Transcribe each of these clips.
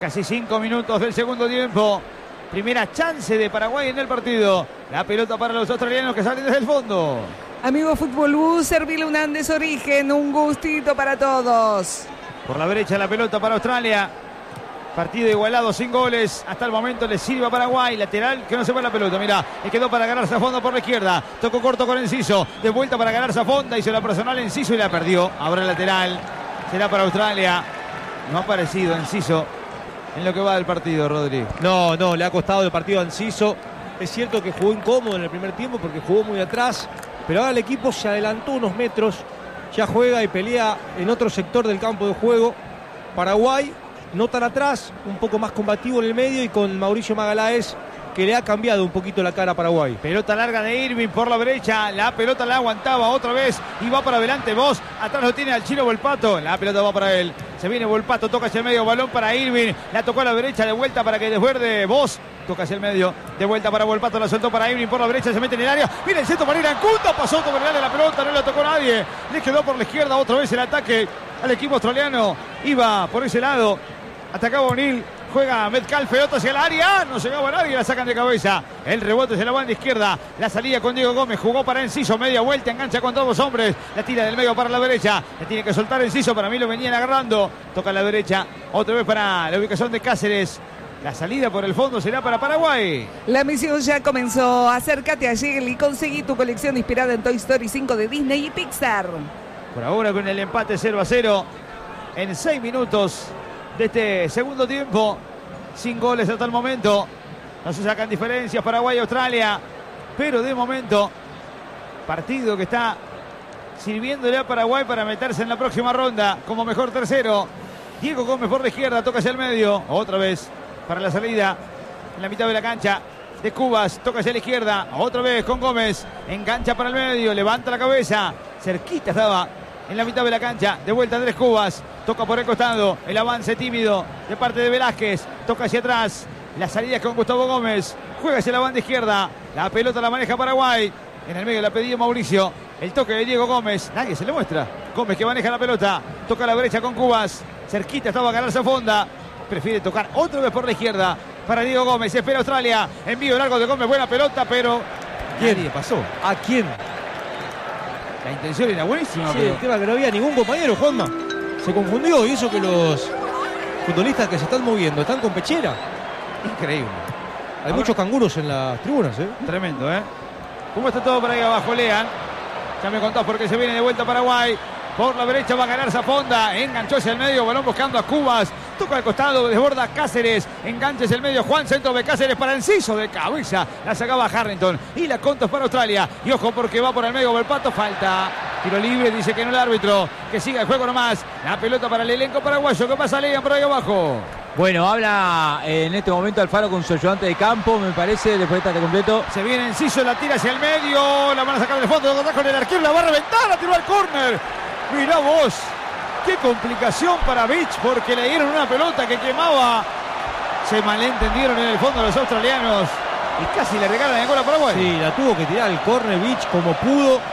Casi 5 minutos del segundo tiempo. Primera chance de Paraguay en el partido. La pelota para los australianos que salen desde el fondo. Amigo Fútbol Bus, Servil Unandes Origen, un gustito para todos. Por la derecha la pelota para Australia. Partido igualado, sin goles. Hasta el momento le sirve a Paraguay. Lateral que no se va la pelota. Mirá, le quedó para ganarse a fondo por la izquierda. Tocó corto con Enciso. De vuelta para ganarse a fondo. Hizo la personal Enciso y la perdió. Ahora el lateral. Será para Australia. No ha aparecido Enciso en lo que va del partido, Rodri. No, le ha costado el partido a Enciso. Es cierto que jugó incómodo en el primer tiempo porque jugó muy atrás. Pero ahora el equipo se adelantó unos metros. Ya juega y pelea en otro sector del campo de juego. Paraguay no tan atrás, un poco más combativo en el medio y con Mauricio Magaláes, que le ha cambiado un poquito la cara a Paraguay. Pelota larga de Irving por la derecha. La pelota la aguantaba otra vez y va para adelante Vos. Atrás lo tiene al chino Volpato. La pelota va para él. Se viene Volpato, toca hacia el medio, balón para Irving. La tocó a la derecha, de vuelta para que desborde Vos. Toca hacia el medio, de vuelta para Volpato, la soltó para Irving por la derecha, se mete en el área. Viene el centro para Iracundo, pasó todo por el área la pelota, no la tocó nadie. Le quedó por la izquierda otra vez el ataque al equipo australiano. Iba por ese lado, atacaba O'Neill. Juega Metcalf, pelota hacia el área, no llegaba a nadie, la sacan de cabeza. El rebote se la banda izquierda, la salida con Diego Gómez, jugó para Enciso, media vuelta, engancha con todos los hombres, la tira del medio para la derecha, la tiene que soltar Enciso, para mí lo venían agarrando, toca a la derecha, otra vez para la ubicación de Cáceres. La salida por el fondo será para Paraguay. La misión ya comenzó. Acércate a Yegel y conseguí tu colección inspirada en Toy Story 5 de Disney y Pixar. Por ahora con el empate 0-0 en 6 minutos de este segundo tiempo. Sin goles hasta el momento. No se sacan diferencias Paraguay y Australia. Pero de momento, partido que está sirviéndole a Paraguay para meterse en la próxima ronda como mejor tercero. Diego Gómez por la izquierda, toca hacia el medio. Otra vez para la salida en la mitad de la cancha de Cubas. Toca hacia la izquierda. Otra vez con Gómez. Engancha para el medio. Levanta la cabeza. Cerquita estaba en la mitad de la cancha. De vuelta Andrés Cubas. Toca por el costado. El avance tímido de parte de Velázquez. Toca hacia atrás. La salida es con Gustavo Gómez. Juega hacia la banda izquierda. La pelota la maneja Paraguay. En el medio la ha pedido Mauricio. El toque de Diego Gómez. Nadie se le muestra. Gómez que maneja la pelota. Toca a la derecha con Cubas. Cerquita estaba a ganarse a fonda. Prefiere tocar otra vez por la izquierda para Diego Gómez. Espera Australia. Envío largo de Gómez. Buena pelota, pero nadie pasó. ¿A quién? La intención era buenísima. Sí, pero el tema que no había ningún compañero, Juanma. Se confundió y eso que los futbolistas que se están moviendo están con pechera. Increíble. Hay muchos canguros en las tribunas, ¿eh? Tremendo, ¿eh? ¿Cómo está todo por ahí abajo, Lean? Ya me contás porque se viene de vuelta Paraguay. Por la derecha va a ganarse a fonda. Enganchó hacia el medio. Balón buscando a Cubas. Toca al costado. Desborda Cáceres. Engancha hacia el medio. Juan, centro de Cáceres para Enciso de cabeza. La sacaba Harrington. Y la contra para Australia. Y ojo porque va por el medio Volpato. Falta. Tiro libre. Dice que no el árbitro. Que siga el juego nomás. La pelota para el elenco paraguayo. ¿Qué pasa, Lean, por ahí abajo? Bueno, habla en este momento Alfaro con su ayudante de campo, me parece, después de estar completo. Se viene Enciso. La tira hacia el medio. La van a sacar del fondo. Con el arquero. La va a reventar. La tiró al córner. Mirá vos, qué complicación para Beach porque le dieron una pelota que quemaba. Se malentendieron en el fondo los australianos y casi le regalan el gol a Paraguay. Sí, la tuvo que tirar al córner Beach como pudo,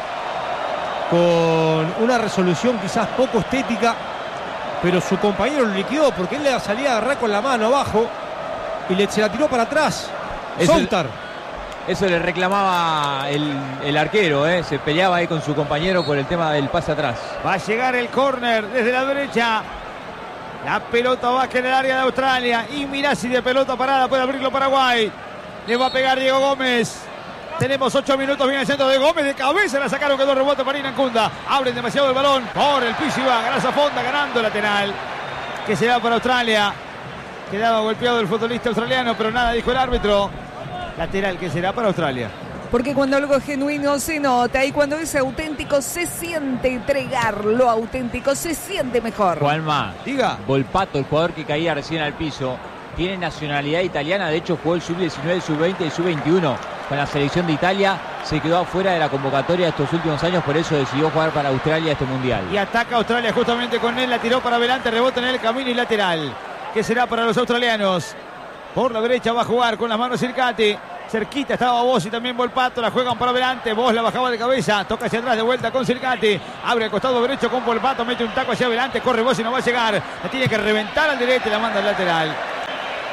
con una resolución quizás poco estética, pero su compañero lo liquidó porque él le salía a agarrar con la mano abajo y se la tiró para atrás. Soltar. Eso le reclamaba el arquero, se peleaba ahí con su compañero por el tema del pase atrás. Va a llegar el córner desde la derecha. La pelota va a quedar en el área de Australia. Y mirá si de pelota parada puede abrirlo Paraguay. Le va a pegar Diego Gómez. Tenemos 8 minutos, viene el centro de Gómez. De cabeza la sacaron, quedó rebote para Iracundo. Abren demasiado el balón. Por el piso y va a ganar esa fonda, ganando el lateral. Que se da para Australia. Quedaba golpeado el futbolista australiano, pero nada dijo el árbitro. Lateral que será para Australia. Porque cuando algo es genuino se nota y cuando es auténtico se siente. Entregar lo auténtico se siente mejor. Juanma, diga. Volpato, el jugador que caía recién al piso, tiene nacionalidad italiana. De hecho jugó el sub-19, el sub-20 y el sub-21 con la selección de Italia. Se quedó afuera de la convocatoria estos últimos años, por eso decidió jugar para Australia este mundial. Y ataca Australia justamente con él, la tiró para adelante, rebota en el camino y lateral. Que será para los australianos. Por la derecha va a jugar con las manos Circati. Cerquita estaba Vos y también Volpato. La juegan para adelante. Vos la bajaba de cabeza. Toca hacia atrás de vuelta con Circati. Abre al costado derecho con Volpato. Mete un taco hacia adelante. Corre Vos y no va a llegar. La tiene que reventar al derecho y la manda al lateral.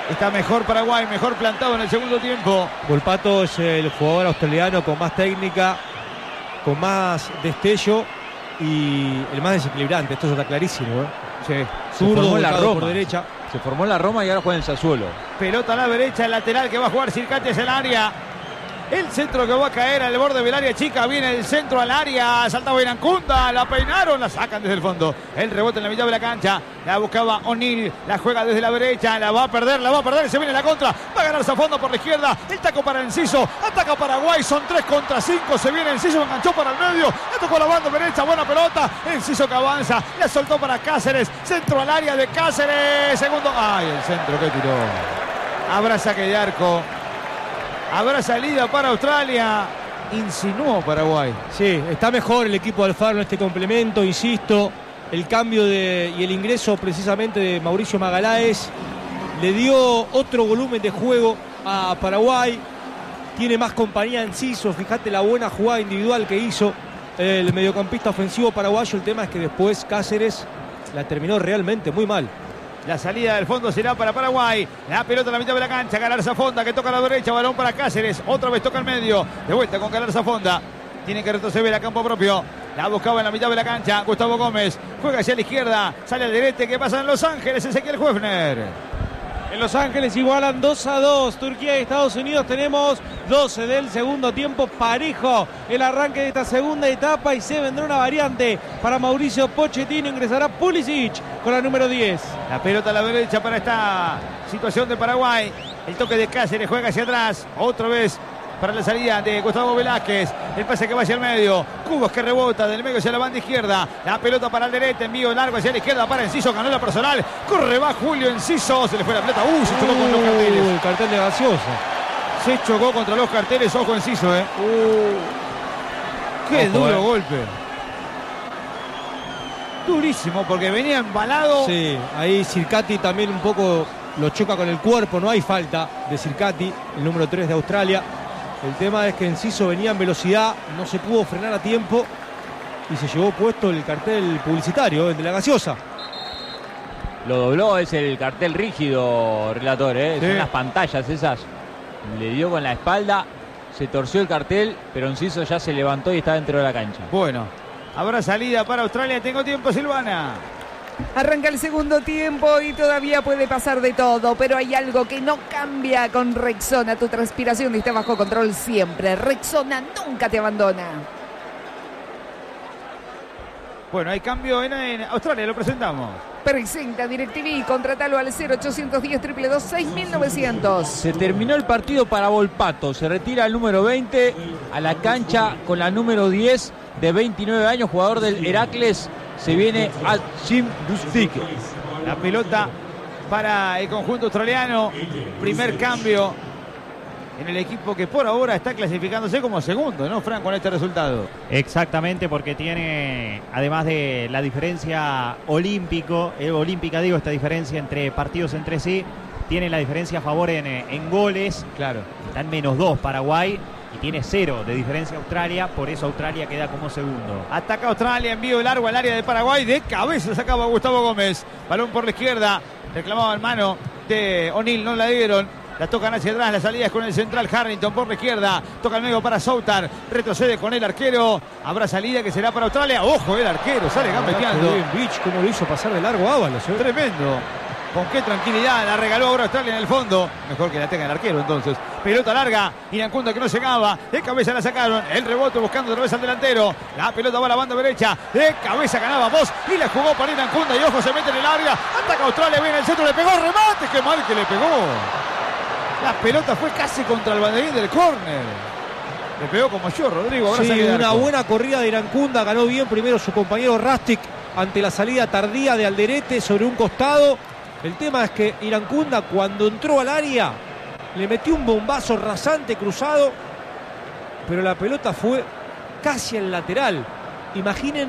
Está mejor Paraguay, mejor plantado en el segundo tiempo. Volpato es el jugador australiano con más técnica, con más destello y el más desequilibrante. Esto está clarísimo, ¿eh? Sí. Zurdo, la Roma por derecha. Se formó en la Roma y ahora juega en Sassuolo. Pelota a la derecha, el lateral que va a jugar Circati es el área. El centro que va a caer al borde del área chica. Viene el centro al área. Saltaba Irancunda. La peinaron. La sacan desde el fondo. El rebote en la mitad de la cancha. La buscaba O'Neill. La juega desde la derecha. La va a perder. Y se viene la contra. Va a ganarse a fondo por la izquierda. El taco para Enciso. Ataca Paraguay. Son 3 contra 5. Se viene Enciso. Enganchó para el medio. Le tocó la banda derecha. Buena pelota. Enciso que avanza. La soltó para Cáceres. Centro al área de Cáceres. Segundo. Ay, el centro que tiró. Habrá saque de arco. Habrá salida para Australia. Insinuó Paraguay. Sí, está mejor el equipo de Alfaro en este complemento, insisto. El cambio y el ingreso precisamente de Mauricio Magaláes le dio otro volumen de juego a Paraguay. Tiene más compañía Enciso. Fíjate la buena jugada individual que hizo el mediocampista ofensivo paraguayo. El tema es que después Cáceres la terminó realmente muy mal. La salida del fondo será para Paraguay. La pelota en la mitad de la cancha. Galarza Fonda que toca a la derecha. Balón para Cáceres. Otra vez toca al medio. De vuelta con Galarza Fonda. Tiene que retroceder a campo propio. La buscaba en la mitad de la cancha. Gustavo Gómez. Juega hacia la izquierda. Sale al derecho. ¿Qué pasa en Los Ángeles? Ezequiel Huefner. En Los Ángeles igualan 2-2. Turquía y Estados Unidos. Tenemos 12 del segundo tiempo. Parejo el arranque de esta segunda etapa. Y se vendrá una variante para Mauricio Pochettino. Ingresará Pulisic con la número 10. La pelota a la derecha para esta situación de Paraguay. El toque de Cáceres. Juega hacia atrás. Otra vez para la salida de Gustavo Velázquez. El pase que va hacia el medio. Cubos que rebota del medio hacia la banda izquierda. La pelota para el derecho. Envío largo hacia la izquierda para Enciso. Ganó la personal. Corre va Julio Enciso. Se le fue la pelota. Se chocó con los carteles. El cartel de gaseosa. Se chocó contra los carteles. Ojo Enciso, Qué Ojo, duro golpe. Durísimo porque venía embalado. Sí, ahí Circati también un poco lo choca con el cuerpo. No hay falta de Circati, el número 3 de Australia. El tema es que Enciso venía en velocidad, no se pudo frenar a tiempo y se llevó puesto el cartel publicitario, el de la gaseosa. Lo dobló, es el cartel rígido, relator, Sí. Son las pantallas esas. Le dio con la espalda, se torció el cartel, pero Enciso ya se levantó y está dentro de la cancha. Bueno, habrá salida para Australia. Tengo tiempo, Silvana. Arranca el segundo tiempo y todavía puede pasar de todo, pero hay algo que no cambia con Rexona. Tu transpiración está bajo control siempre. Rexona nunca te abandona. Bueno, hay cambio en Australia, lo presentamos. Presenta DirecTV, contratalo al 0810 222 6900. Se terminó el partido para Volpato, se retira el número 20 a la cancha con la número 10 de 29 años, jugador del Heracles. Se viene a Jim Rustic. La pelota para el conjunto australiano. Primer cambio en el equipo que por ahora está clasificándose como segundo, ¿no, Fran, con este resultado? Exactamente, porque tiene, además de la diferencia olímpica, esta diferencia entre partidos entre sí, tiene la diferencia a favor en goles. Claro. Está en -2 Paraguay y tiene 0 de diferencia Australia, por eso Australia queda como segundo. Ataca Australia, envío largo al área de Paraguay. De cabeza sacaba Gustavo Gómez. Balón por la izquierda. Reclamaba en mano de O'Neill, no la dieron. La tocan hacia atrás, la salida es con el central Harrington por la izquierda. Toca el medio para Southard. Retrocede con el arquero. Habrá salida que será para Australia. Ojo, el arquero sale gambeteando. Bien, Beach, cómo lo hizo pasar de largo Ábalos. Tremendo. Con qué tranquilidad la regaló ahora Australia en el fondo. Mejor que la tenga el arquero entonces. Pelota larga. Irancunda que no llegaba. De cabeza la sacaron. El rebote buscando otra vez al delantero. La pelota va a la banda derecha. De cabeza ganaba Vos. Y la jugó para Irancunda. Y ojo, se mete en el área. Ataca Australia. Viene el centro. Le pegó remate. Qué mal que le pegó. La pelota fue casi contra el banderín del córner. Le pegó como yo, Rodrigo. Ahora Sí, saque de una arco. buena corrida de Irancunda. Ganó bien primero su compañero Rastic ante la salida tardía de Alderete sobre un costado. El tema es que Irancunda, cuando entró al área, le metió un bombazo rasante cruzado, pero la pelota fue casi al lateral. Imaginen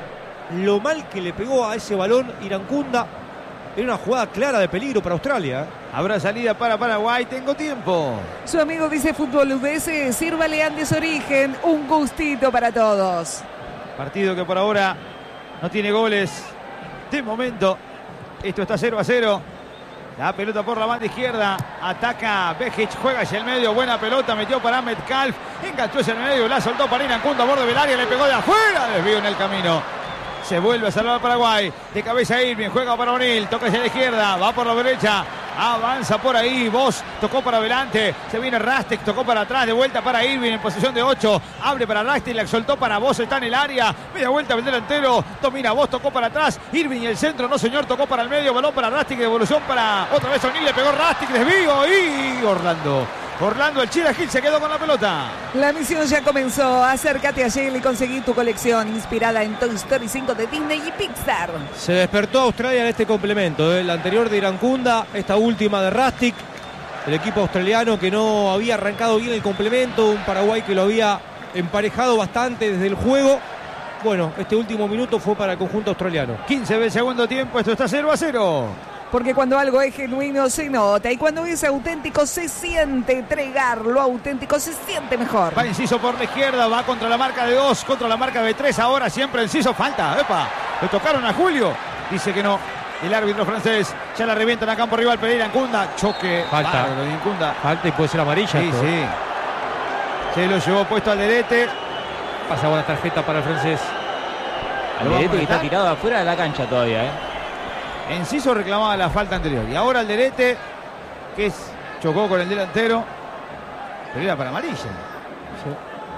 lo mal que le pegó a ese balón Irancunda. Era una jugada clara de peligro para Australia. Habrá salida para Paraguay. Tengo tiempo. Su amigo dice Fútbol UDS, sírvale Andes Origen, un gustito para todos. Partido que por ahora no tiene goles de momento. Esto está 0-0. La pelota por la banda izquierda. Ataca Vejic, juega hacia el medio. Buena pelota, metió para Metcalf. Enganchó hacia el medio, la soltó para Irankunda a borde del área. Le pegó de afuera. Desvío en el camino. Se vuelve a salvar Paraguay. De cabeza Irving, juega para O'Neill. Toca hacia la izquierda, va por la derecha. Avanza por ahí, Vos tocó para adelante, se viene Rastek, tocó para atrás, de vuelta para Irving en posición de 8, abre para Rastek, la soltó para Vos, está en el área, media vuelta el delantero, domina Vos, tocó para atrás, Irving y el centro, no señor, tocó para el medio, balón para Rastek, devolución para otra vez O'Neill, le pegó Rastek, desvío y Orlando, el Chila Gil se quedó con la pelota. La misión ya comenzó. Acércate a Yale y conseguí tu colección inspirada en Toy Story 5 de Disney y Pixar. Se despertó Australia en este complemento. El anterior de Irankunda, esta última de Rastek. El equipo australiano que no había arrancado bien el complemento. Un Paraguay que lo había emparejado bastante desde el juego. Bueno, este último minuto fue para el conjunto australiano. 15 del segundo tiempo, esto está 0-0. Porque cuando algo es genuino se nota y cuando es auténtico se siente. Entregar lo auténtico se siente mejor. Va Enciso por la izquierda, va contra la marca de 2, contra la marca de 3. Ahora siempre Enciso, falta. ¡Epa! Le tocaron a Julio. Dice que no. El árbitro francés ya la revientan a campo rival. Pereira Irankunda. Choque. Falta. Irankunda. Falta y puede ser amarilla. Sí, esto. sí. Se lo llevó puesto Alderete. Pasa buena tarjeta para el francés. Alderete que está tirado afuera de la cancha todavía, Enciso reclamaba la falta anterior. Y ahora Alderete, que chocó con el delantero. Pero era para amarilla. Sí.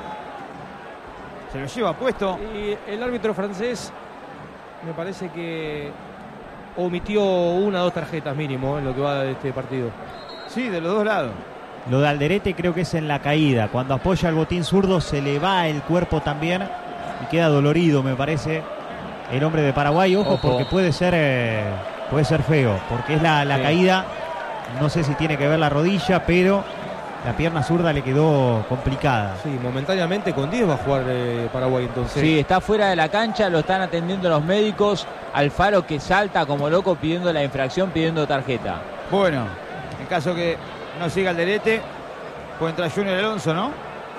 Se lo lleva puesto. Y el árbitro francés me parece que omitió 1 o 2 tarjetas mínimo en lo que va de este partido. Sí, de los dos lados. Lo de Alderete creo que es en la caída. Cuando apoya el botín zurdo se le va el cuerpo también y queda dolorido, me parece, el hombre de Paraguay. Ojo. Porque puede ser feo, porque es la Sí. caída. No sé si tiene que ver la rodilla, pero la pierna zurda le quedó complicada. Sí, momentáneamente con 10 va a jugar Paraguay entonces. Sí, está fuera de la cancha, lo están atendiendo los médicos. Alfaro que salta como loco pidiendo la infracción, pidiendo tarjeta. Bueno, en caso que no siga Alderete, puede entrar Junior Alonso, ¿no?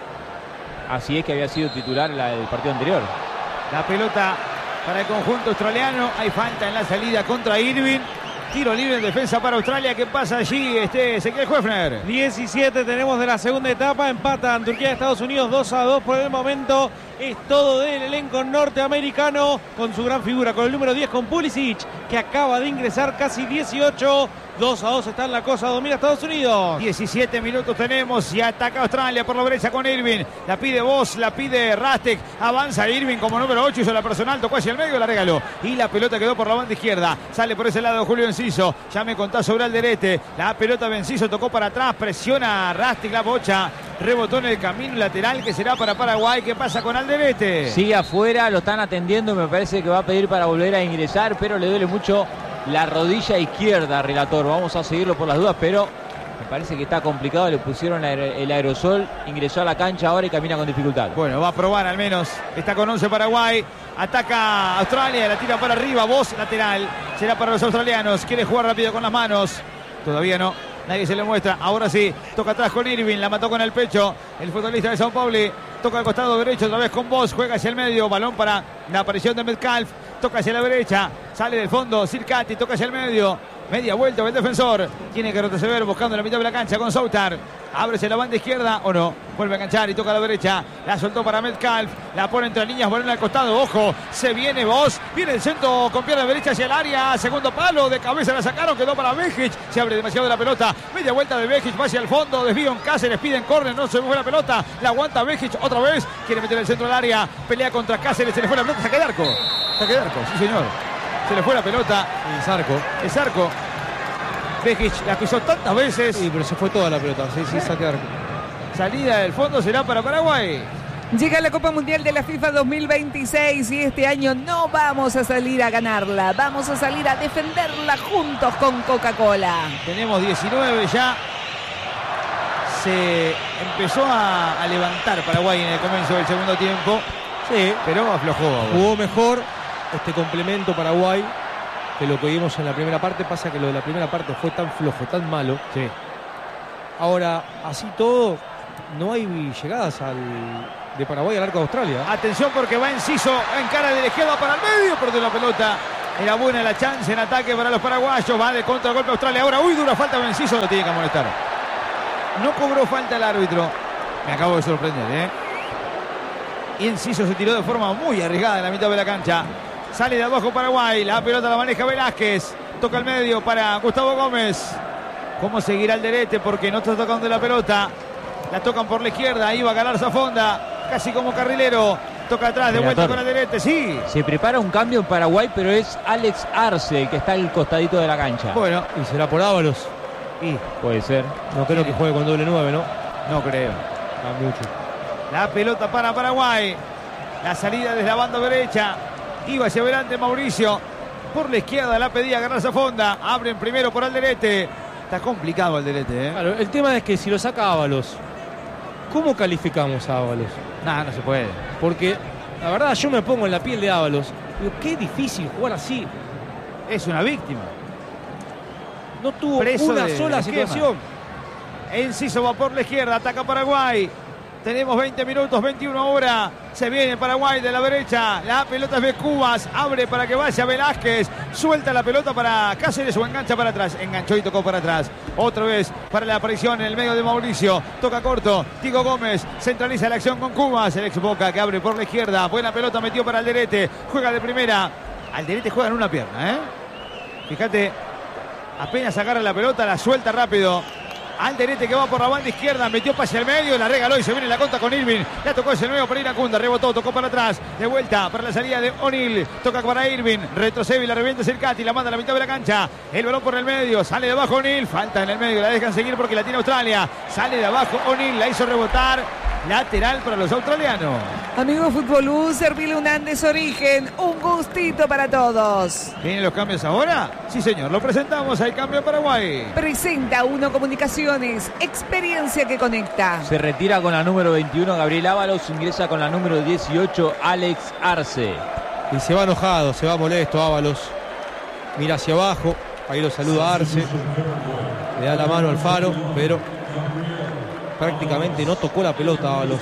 Así es que había sido titular el partido anterior. La pelota para el conjunto australiano. Hay falta en la salida contra Irving. Tiro libre en defensa para Australia. ¿Qué pasa allí, Ezequiel Höfner? 17 tenemos de la segunda etapa. Empatan Turquía y Estados Unidos 2-2 por el momento. Es todo del elenco norteamericano con su gran figura, con el número 10, con Pulisic, que acaba de ingresar casi 18. 2-2 está en la cosa, domina Estados Unidos. 17 minutos tenemos y ataca Australia por la derecha con Irving. La pide Vos, la pide Rastek. Avanza Irving como número 8, hizo la personal, tocó hacia el medio, la regaló. Y la pelota quedó por la banda izquierda. Sale por ese lado Julio Enciso. Ya me contás sobre Alderete. La pelota de Enciso tocó para atrás, presiona a Rastek, la bocha. Rebotó en el camino lateral que será para Paraguay. ¿Qué pasa con Alderete? Sigue afuera, lo están atendiendo, me parece que va a pedir para volver a ingresar, pero le duele mucho la rodilla izquierda, relator. Vamos a seguirlo por las dudas, pero me parece que está complicado. Le pusieron el aerosol, ingresó a la cancha ahora y camina con dificultad. Bueno, va a probar al menos. Está con 11 Paraguay. Ataca Australia, la tira para arriba. Vos, lateral. Será para los australianos. Quiere jugar rápido con las manos. Todavía no. Nadie se le muestra. Ahora sí. Toca atrás con Irving. La mató con el pecho. El futbolista de Sao Paulo. Toca al costado derecho otra vez con Vos. Juega hacia el medio. Balón para la aparición de Metcalf. Toca hacia la derecha. Sale del fondo. Circati. Toca hacia el medio. Media vuelta el defensor. Tiene que retroceder buscando la mitad de la cancha con Soutar. Ábrese la banda izquierda o no. Vuelve a enganchar y toca a la derecha. La soltó para Metcalf. La pone entre líneas. Balón al costado. Ojo. Se viene Vos. Viene el centro con pierna derecha hacia el área. Segundo palo. De cabeza la sacaron. Quedó para Vejic. Se abre demasiado la pelota. Media vuelta de Vejic. Va hacia el fondo. Desvío en Cáceres. Piden córner. No se mueve la pelota. La aguanta Vejic otra vez. Quiere meter el centro del área. Pelea contra Cáceres. Se le fue la pelota. Saque de arco. Saque de arco. Sí, señor. Se le fue la pelota. El Zarco. Es arco. Vejic la pisó tantas veces. Sí, pero se fue toda la pelota. Sí, saque de arco. Salida del fondo será para Paraguay. Llega la Copa Mundial de la FIFA 2026 y este año no vamos a salir a ganarla. Vamos a salir a defenderla juntos con Coca-Cola. Tenemos 19 ya. Se empezó a levantar Paraguay en el comienzo del segundo tiempo. Sí, Pero aflojó. jugó mejor este complemento Paraguay que lo que vimos en la primera parte. Pasa que lo de la primera parte fue tan flojo, tan malo. Sí. Ahora, así todo, no hay llegadas de Paraguay al arco de Australia. Atención porque va Enciso en cara de la izquierda para el medio, perdió la pelota. Era buena la chance en ataque para los paraguayos. Va de contragolpe Australia. Ahora, uy, dura falta. Enciso lo tiene que amonestar. No cobró falta el árbitro. Me acabo de sorprender, ¿eh? Y Enciso se tiró de forma muy arriesgada en la mitad de la cancha. Sale de abajo Paraguay. La pelota la maneja Velázquez. Toca al medio para Gustavo Gómez. ¿Cómo seguirá Alderete? Porque no está tocando la pelota. La tocan por la izquierda. Ahí va Galarza Fonda. Casi como carrilero. Toca atrás, de vuelta con Alderete. Sí. Se prepara un cambio en Paraguay, pero es Alex Arce el que está al costadito de la cancha. Bueno. ¿Y será por Ábalos? Y puede ser. No creo que juegue con doble 9, ¿no? no creo. Mucho. La pelota para Paraguay. La salida desde la banda derecha. Iba hacia adelante Mauricio. Por la izquierda la pedía Galarza Fonda. Abren primero por Alderete. Está complicado Alderete, ¿eh? Claro, el tema es que si lo saca Ábalos, ¿cómo calificamos a Ábalos? No, no se puede. Porque la verdad yo me pongo en la piel de Ábalos. Digo, qué difícil jugar así. Es una víctima. No tuvo Preso una de sola esquema. situación. Enciso va por la izquierda, ataca Paraguay. Tenemos 20 minutos, 21 horas. Se viene Paraguay de la derecha. La pelota es de Cubas. Abre para que vaya Velázquez. Suelta la pelota para Cáceres o engancha para atrás. Enganchó y tocó para atrás. Otra vez para la aparición en el medio de Mauricio. Toca corto. Tigo Gómez centraliza la acción con Cubas. El ex Boca que abre por la izquierda. Buena pelota metió para Alderete. Juega de primera. Alderete juega en una pierna, ¿eh? Fíjate. Apenas agarra la pelota, la suelta rápido. Alderete que va por la banda izquierda, metió pase al medio, la regaló y se viene la contra con Irving. La tocó ese nuevo para Iracunda, rebotó, tocó para atrás, de vuelta para la salida de O'Neill. Toca para Irving, retrocede y la revienta Cercati, la manda a la mitad de la cancha. El balón por el medio, sale de abajo O'Neill, falta en el medio, la dejan seguir porque la tiene Australia. Sale de abajo O'Neill, la hizo rebotar. Lateral para los australianos. Amigo Futbolú, servile un Andes Origen. Un gustito para todos. ¿Vienen los cambios ahora? Sí, señor. Lo presentamos al cambio de Paraguay. Presenta Uno Comunicaciones. Experiencia que conecta. Se retira con la número 21 Gabriel Ábalos. Ingresa con la número 18 Alex Arce. Y se va enojado, se va molesto Ábalos. Mira hacia abajo. Ahí lo saluda Arce. Le da la mano al Faro, pero prácticamente no tocó la pelota Ábalos.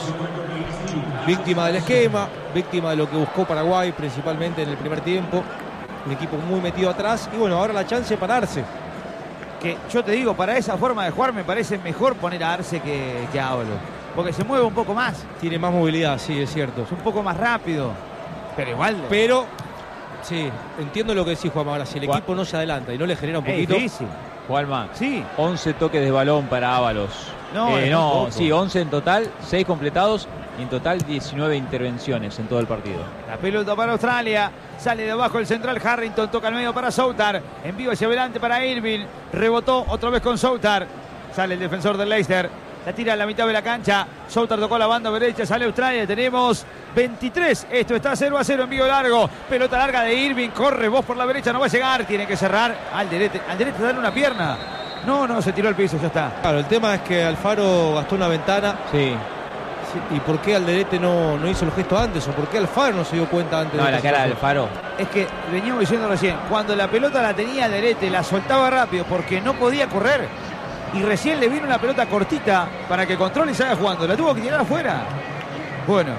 Víctima del esquema, víctima de lo que buscó Paraguay, principalmente en el primer tiempo. Un equipo muy metido atrás. Y bueno, ahora la chance para Arce. Que yo te digo, para esa forma de jugar me parece mejor poner a Arce que a Ábalos. Porque se mueve un poco más. Tiene más movilidad, sí, es cierto. Es un poco más rápido. Pero igual. Pero, sí, entiendo lo que decís, Juanma. Ahora, si el equipo no se adelanta y no le genera un poquito. Es difícil. Juanma, Sí. 11 toques de balón para Ábalos. No, es muy poco. Sí, 11 en total, 6 completados y en total 19 intervenciones en todo el partido. La pelota para Australia. Sale de abajo el central Harrington. Toca al medio para Soutar. Envío hacia adelante para Irving. Rebotó otra vez con Soutar. Sale el defensor del Leicester. La tira a la mitad de la cancha. Soutar tocó la banda derecha. Sale Australia. Tenemos 23. Esto está 0-0. Envío largo. Pelota larga de Irving. Corre vos por la derecha. No va a llegar. Tiene que cerrar. Alderete. Alderete dale una pierna. No, se tiró al piso. Ya está. Claro, el tema es que Alfaro gastó una ventana. Sí. ¿Y por qué Alderete no hizo el gesto antes? ¿O por qué Alfaro no se dio cuenta antes? No, de la esta cara del situación? Faro. Es que veníamos diciendo recién. Cuando la pelota la tenía Alderete, la soltaba rápido porque no podía correr. Y recién le vino una pelota cortita para que controle y salga jugando. La tuvo que tirar afuera. Bueno.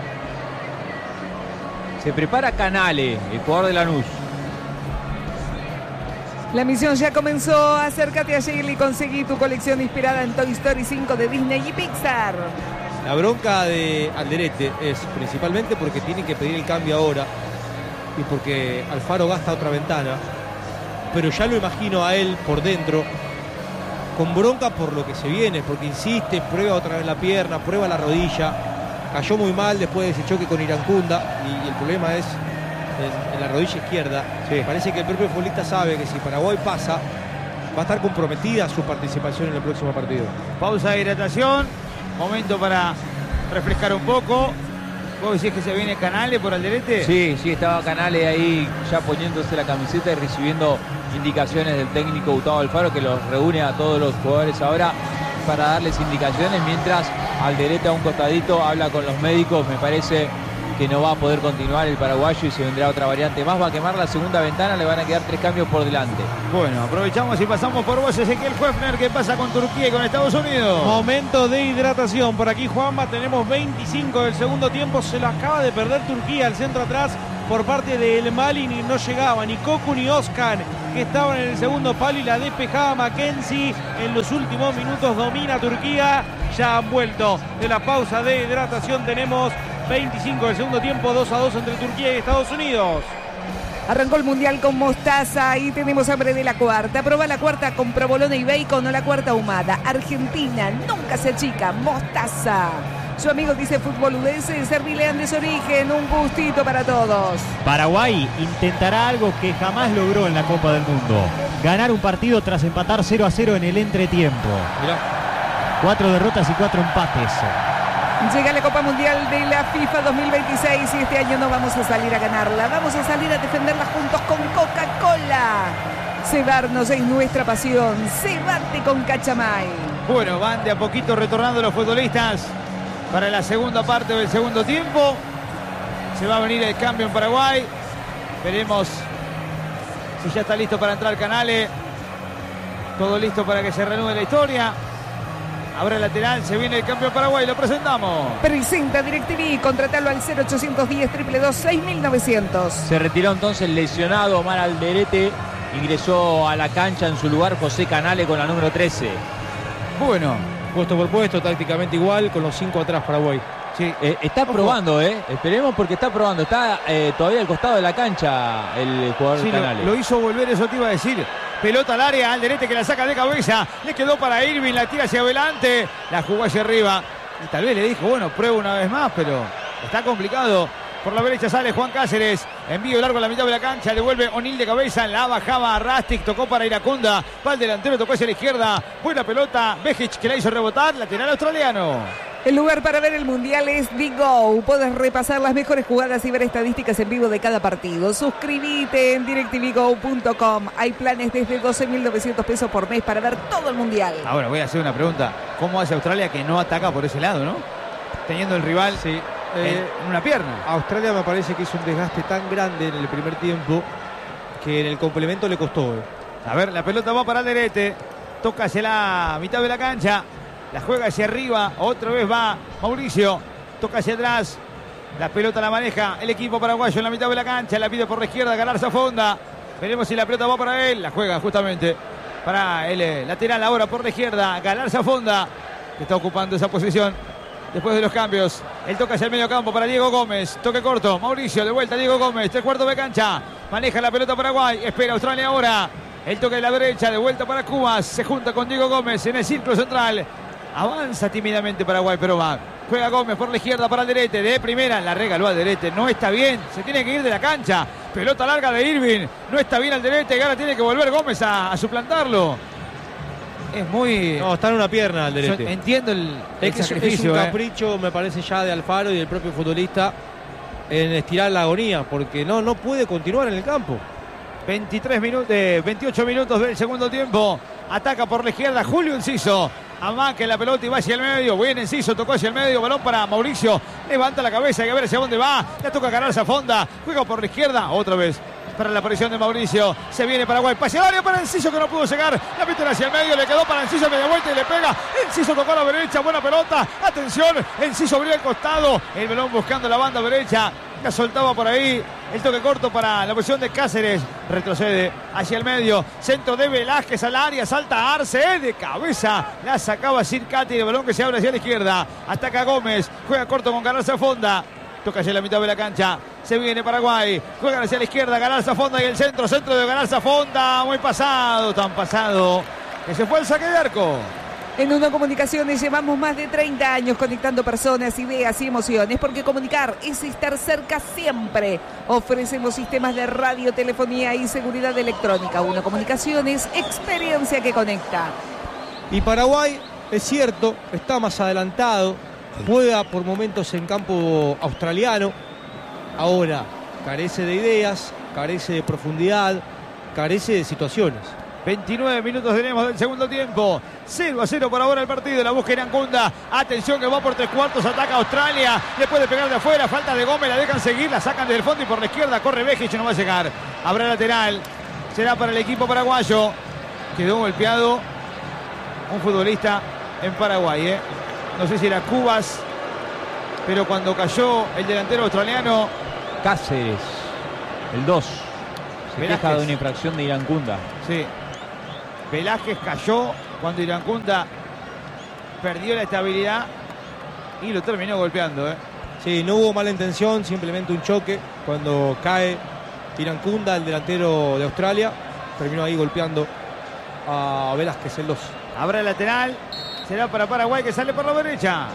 Se prepara Canale, el jugador de Lanús. La misión ya comenzó. Acércate a Shirley y conseguí tu colección inspirada en Toy Story 5 de Disney y Pixar. La bronca de Alderete es principalmente porque tiene que pedir el cambio ahora y porque Alfaro gasta otra ventana. Pero ya lo imagino a él por dentro con bronca por lo que se viene, porque insiste, prueba otra vez la pierna, prueba la rodilla. Cayó muy mal después de ese choque con Iracunda y el problema es en la rodilla izquierda. Sí. Parece que el propio futbolista sabe que si Paraguay pasa, va a estar comprometida su participación en el próximo partido. Pausa de hidratación. Momento para refrescar un poco. ¿Vos decís que se viene Canale por Alderete? Sí, estaba Canale ahí ya poniéndose la camiseta y recibiendo indicaciones del técnico Gustavo Alfaro, que los reúne a todos los jugadores ahora para darles indicaciones, mientras Alderete a un costadito habla con los médicos. Me parece que no va a poder continuar el paraguayo y se vendrá otra variante más. Va a quemar la segunda ventana, le van a quedar 3 cambios por delante. Bueno, aprovechamos y pasamos por vos, Ezequiel Hoefner. ¿Qué pasa con Turquía y con Estados Unidos? Momento de hidratación. Por aquí, Juanma, tenemos 25 del segundo tiempo. Se lo acaba de perder Turquía. El centro atrás por parte del Mali, y no llegaba ni Cocu ni Oscar, que estaban en el segundo palo, y la despejaba Mackenzie. En los últimos minutos domina Turquía. Ya han vuelto de la pausa de hidratación. Tenemos 25 del segundo tiempo, 2-2 entre Turquía y Estados Unidos. Arrancó el Mundial con mostaza y tenemos hambre de la cuarta. Proba la cuarta con provolone y bacon o la cuarta ahumada. Argentina nunca se achica, mostaza. Su amigo dice Fútbol UDS, Servilean de su origen, un gustito para todos. Paraguay intentará algo que jamás logró en la Copa del Mundo: ganar un partido tras empatar 0-0 en el entretiempo. Mirá. 4 derrotas y 4 empates. Llega la Copa Mundial de la FIFA 2026 y este año no vamos a salir a ganarla, vamos a salir a defenderla juntos con Coca-Cola. Cebarnos es nuestra pasión, cebate con Cachamay. Bueno, van de a poquito retornando los futbolistas para la segunda parte del segundo tiempo. Se va a venir el cambio en Paraguay. Veremos si ya está listo para entrar Canale. Todo listo para que se reanude la historia. Ahora el lateral, se viene el cambio en Paraguay, lo presentamos. Presenta DirecTV, contratalo al 0810-222-6900. Se retiró entonces el lesionado Omar Alderete. Ingresó a la cancha en su lugar José Canale con la número 13. Bueno, Puesto por puesto, tácticamente igual, con los 5 atrás Paraguay. sí. Está probando, esperemos, porque está probando. Está todavía al costado de la cancha el jugador Sí, Canale. lo hizo volver, eso te iba a decir. Pelota al área, Alderete que la saca de cabeza. Le quedó para Irving, la tira hacia adelante. La jugó hacia arriba. Y tal vez le dijo, bueno, prueba una vez más, pero está complicado. Por la derecha sale Juan Cáceres. Envío largo a la mitad de la cancha. Devuelve O'Neill de cabeza. La bajaba a Rastic. Tocó para Iracunda. Va el delantero, tocó hacia la izquierda. Buena pelota. Bejic que la hizo rebotar. Lateral australiano. El lugar para ver el Mundial es Digo. Puedes repasar las mejores jugadas y ver estadísticas en vivo de cada partido. Suscríbete en directvgo.com. Hay planes desde 12.900 pesos por mes para ver todo el Mundial. Ahora voy a hacer una pregunta. ¿Cómo hace Australia que no ataca por ese lado, no? Teniendo el rival Sí. en una pierna. Australia me parece que hizo un desgaste tan grande en el primer tiempo que en el complemento le costó. A ver, la pelota va para Alderete. Toca hacia la mitad de la cancha. La juega hacia arriba. Otra vez va Mauricio. Toca hacia atrás. La pelota la maneja el equipo paraguayo en la mitad de la cancha. La pide por la izquierda Galarza Fonda. Veremos si la pelota va para él. La juega justamente para el lateral ahora por la izquierda. Galarza Fonda, que está ocupando esa posición después de los cambios. El toca hacia el medio campo para Diego Gómez. Toque corto. Mauricio de vuelta. Diego Gómez. 3/4 de cancha. Maneja la pelota Paraguay. Espera Australia ahora. El toque de la derecha. De vuelta para Cubas. Se junta con Diego Gómez en el círculo central. Avanza tímidamente Paraguay, pero va. Juega Gómez por la izquierda para Alderete. De primera la regaló Alderete. No está bien. Se tiene que ir de la cancha. Pelota larga de Irving. No está bien Alderete. Y ahora tiene que volver Gómez a suplantarlo. Es muy... No, está en una pierna Alderete. Entiendo el Es sacrificio. un capricho, me parece, ya de Alfaro y del propio futbolista en estirar la agonía, porque no puede continuar en el campo. 28 minutos del segundo tiempo. Ataca por la izquierda Julio Enciso. Amaca la pelota y va hacia el medio. Bien Enciso, tocó hacia el medio. Balón para Mauricio. Levanta la cabeza, hay que ver hacia dónde va. La toca Galarza Fonda. Juega por la izquierda. Otra vez para la aparición de Mauricio. Se viene Paraguay. Pase al área para Enciso, que no pudo llegar. La mete hacia el medio. Le quedó para Enciso, media vuelta y le pega. Enciso tocó a la derecha. Buena pelota. Atención. Enciso abrió el costado. El balón buscando la banda derecha. La soltaba por ahí. El toque corto para la posición de Cáceres. Retrocede hacia el medio. Centro de Velázquez al área. Salta Arce de cabeza. La sacaba Circati. El balón que se abre hacia la izquierda. Ataca Gómez. Juega corto con Galarza Fonda. Toca hacia la mitad de la cancha. Se viene Paraguay. Juegan hacia la izquierda. Galarza Fonda y el centro. Centro de Galarza Fonda. Muy pasado. Tan pasado que se fue el saque de arco. En Uno Comunicaciones llevamos más de 30 años conectando personas, ideas y emociones, porque comunicar es estar cerca siempre. Ofrecemos sistemas de radio, telefonía y seguridad electrónica. Uno Comunicaciones, experiencia que conecta. Y Paraguay, es cierto, está más adelantado, juega por momentos en campo australiano. Ahora, carece de ideas, carece de profundidad, carece de situaciones. 29 minutos tenemos del segundo tiempo. 0-0 por ahora el partido. La busca Iracunda. Atención que va por 3/4. Ataca Australia. Le puede pegar de afuera. Falta de Gómez. La dejan seguir. La sacan desde el fondo y por la izquierda corre Bejic. No va a llegar. Habrá lateral. Será para el equipo paraguayo. Quedó golpeado un futbolista en Paraguay. No sé si era Cubas. Pero cuando cayó el delantero australiano. Cáceres. El 2. Se Velázquez. queja de una infracción de Irankunda. Sí. Velázquez cayó cuando Irankunda perdió la estabilidad y lo terminó golpeando. Sí, no hubo mala intención, simplemente un choque. Cuando cae Irankunda, el delantero de Australia, terminó ahí golpeando a Velázquez, el 2. Habrá el lateral. Será para Paraguay, que sale por la derecha.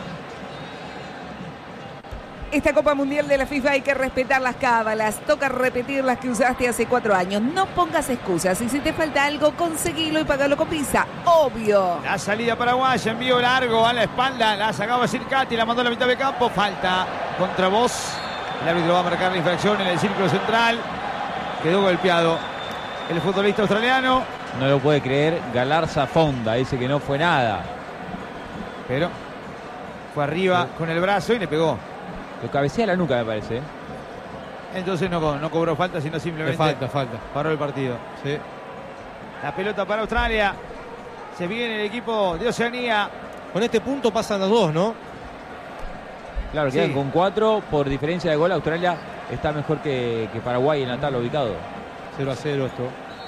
Esta Copa Mundial de la FIFA hay que respetar las cábalas. Toca repetir las que usaste hace 4 años. No pongas excusas. Y si te falta algo, conseguilo y pagalo con Visa. Obvio. La salida paraguaya, envío largo a la espalda. La sacaba Circati, la mandó a la mitad de campo. Falta contra Vos. El árbitro va a marcar la infracción en el círculo central. Quedó golpeado el futbolista australiano. No lo puede creer Galarza Fonda. Dice que no fue nada. Pero fue arriba con el brazo y le pegó. Lo cabecea la nuca, me parece. Entonces no cobró falta, sino simplemente Falta. paró el partido. Sí. La pelota para Australia. Se viene el equipo de Oceanía. Con este punto pasan los dos, ¿no? Claro, Sí. quedan con 4. Por diferencia de gol, Australia está mejor que Paraguay en la tabla ubicado. 0-0 esto.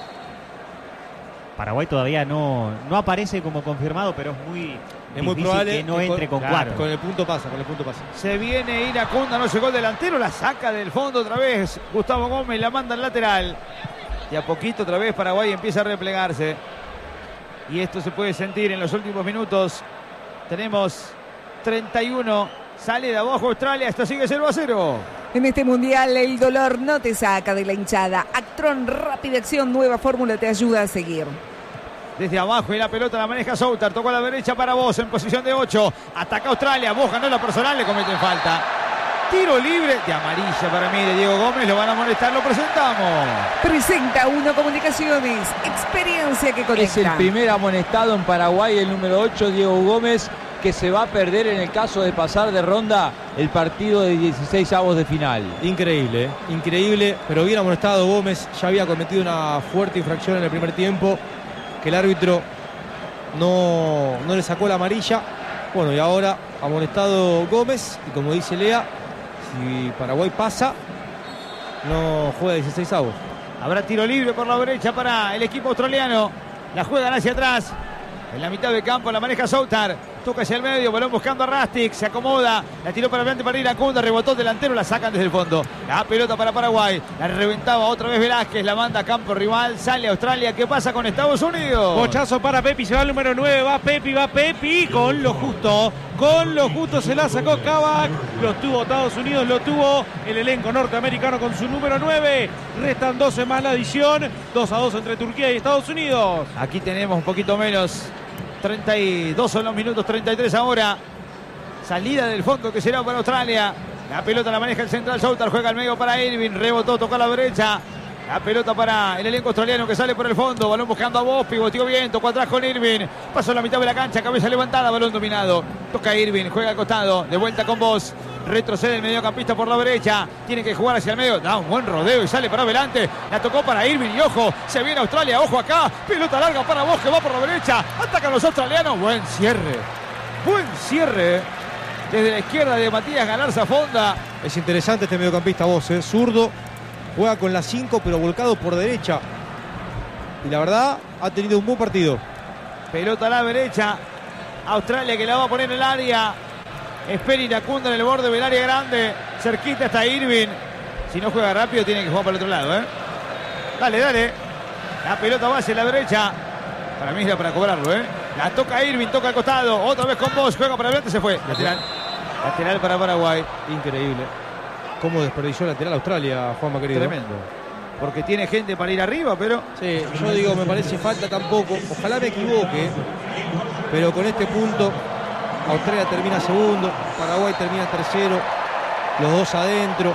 Paraguay todavía no aparece como confirmado, pero es muy difícil probable que no que entre con claro, 4. Con el punto pasa. Se viene Irankunda, no llegó el delantero, la saca del fondo otra vez. Gustavo Gómez la manda al lateral. Y a poquito otra vez Paraguay empieza a replegarse. Y esto se puede sentir en los últimos minutos. Tenemos 31. Sale de abajo Australia, esto sigue 0-0. En este mundial el dolor no te saca de la hinchada. Actron Rápida Acción, nueva fórmula te ayuda a seguir. Desde abajo y la pelota la maneja Soutar. Tocó a la derecha para Vos en posición de 8. Ataca Australia. Vos ganó la personal, le cometen falta. Tiro libre de amarilla para mí de Diego Gómez. Lo van a molestar, lo presentamos. Presenta Uno Comunicaciones. Experiencia que conecta. Es el primer amonestado en Paraguay, el número 8, Diego Gómez, que se va a perder en el caso de pasar de ronda el partido de 16avos de final. Increíble, increíble, pero bien amonestado Gómez. Ya había cometido una fuerte infracción en el primer tiempo, que el árbitro no le sacó la amarilla. Bueno, y ahora amonestado Gómez, y como dice Lea, si Paraguay pasa, no juega 16avos. Habrá tiro libre por la derecha para el equipo australiano. La juegan hacia atrás. En la mitad del campo la maneja Soutar. Toca hacia el medio, balón buscando a Rastic. Se acomoda, la tiró para adelante para Irankunda. Rebotó delantero, la sacan desde el fondo. La pelota para Paraguay. La reventaba otra vez Velázquez. La manda a campo rival. Sale Australia. ¿Qué pasa con Estados Unidos? Bochazo para Pepi, se va el número 9, va Pepi, con lo justo se la sacó Kavak, lo tuvo Estados Unidos, lo tuvo el elenco norteamericano con su número 9, restan 12 más la adición, 2-2 entre Turquía y Estados Unidos. Aquí tenemos un poquito menos. 32 son los minutos, 33 ahora. Salida del fondo que será para Australia. La pelota la maneja el central Soutar, juega al medio para Irving, rebotó, tocó a la derecha. La pelota para el elenco australiano que sale por el fondo. Balón buscando a Vos, pivoteó bien, tocó atrás con Irving. Pasó a la mitad de la cancha, cabeza levantada, balón dominado. Toca Irving, juega al costado, de vuelta con Vos. Retrocede el mediocampista por la derecha. Tiene que jugar hacia el medio. Da un buen rodeo y sale para adelante. La tocó para Irving y ojo, se viene Australia, ojo acá. Pelota larga para Vos que va por la derecha. Atacan los australianos. Buen cierre. Buen cierre. Desde la izquierda de Matías Galarza Fonda. Es interesante este mediocampista Vos, zurdo. Juega con la 5 pero volcado por derecha. Y la verdad ha tenido un buen partido. Pelota a la derecha. Australia que la va a poner en el área. Espera Irankunda en el borde del área grande. Cerquita está Irving. Si no juega rápido tiene que jugar para el otro lado. Dale. La pelota va hacia la derecha. Para mí era para cobrarlo. La toca Irving, toca al costado. Otra vez con Vos. Juega para adelante, se fue. Lateral para Paraguay. Increíble. Cómo desperdició el lateral Australia, Juanma querido. Tremendo. Porque tiene gente para ir arriba, pero... Sí, yo digo, me parece falta tampoco. Ojalá me equivoque. Pero con este punto, Australia termina segundo, Paraguay termina tercero, los dos adentro.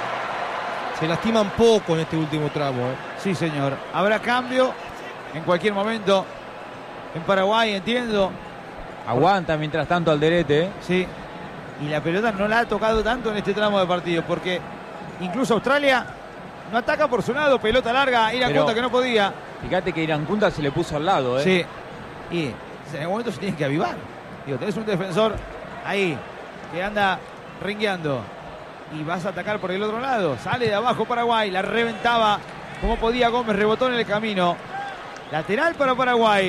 Se lastiman poco en este último tramo. Sí, señor. Habrá cambio en cualquier momento en Paraguay, entiendo. Aguanta mientras tanto Alderete. Sí. Y la pelota no la ha tocado tanto en este tramo de partido, porque incluso Australia no ataca por su lado, pelota larga, Irankunda que no podía. Fíjate que Irankunda se le puso al lado. Sí. Y en algún momento se tiene que avivar. Digo, tenés un defensor ahí que anda ringueando. y vas a atacar por el otro lado. Sale de abajo Paraguay, la reventaba como podía Gómez, rebotó en el camino. Lateral para Paraguay.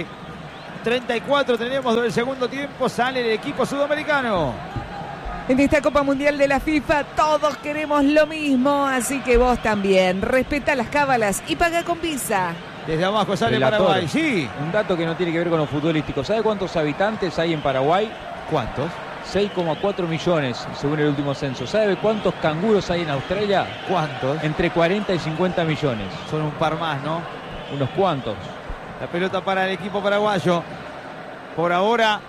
34 tenemos del segundo tiempo, sale el equipo sudamericano. En esta Copa Mundial de la FIFA todos queremos lo mismo, así que vos también. Respeta las cábalas y paga con Visa. Desde abajo sale Relator. Paraguay, sí. Un dato que no tiene que ver con lo futbolístico. ¿Sabe cuántos habitantes hay en Paraguay? ¿Cuántos? 6,4 millones, según el último censo. ¿Sabe cuántos canguros hay en Australia? ¿Cuántos? Entre 40 y 50 millones. Son un par más, ¿no? Unos cuantos. La pelota para el equipo paraguayo. Por ahora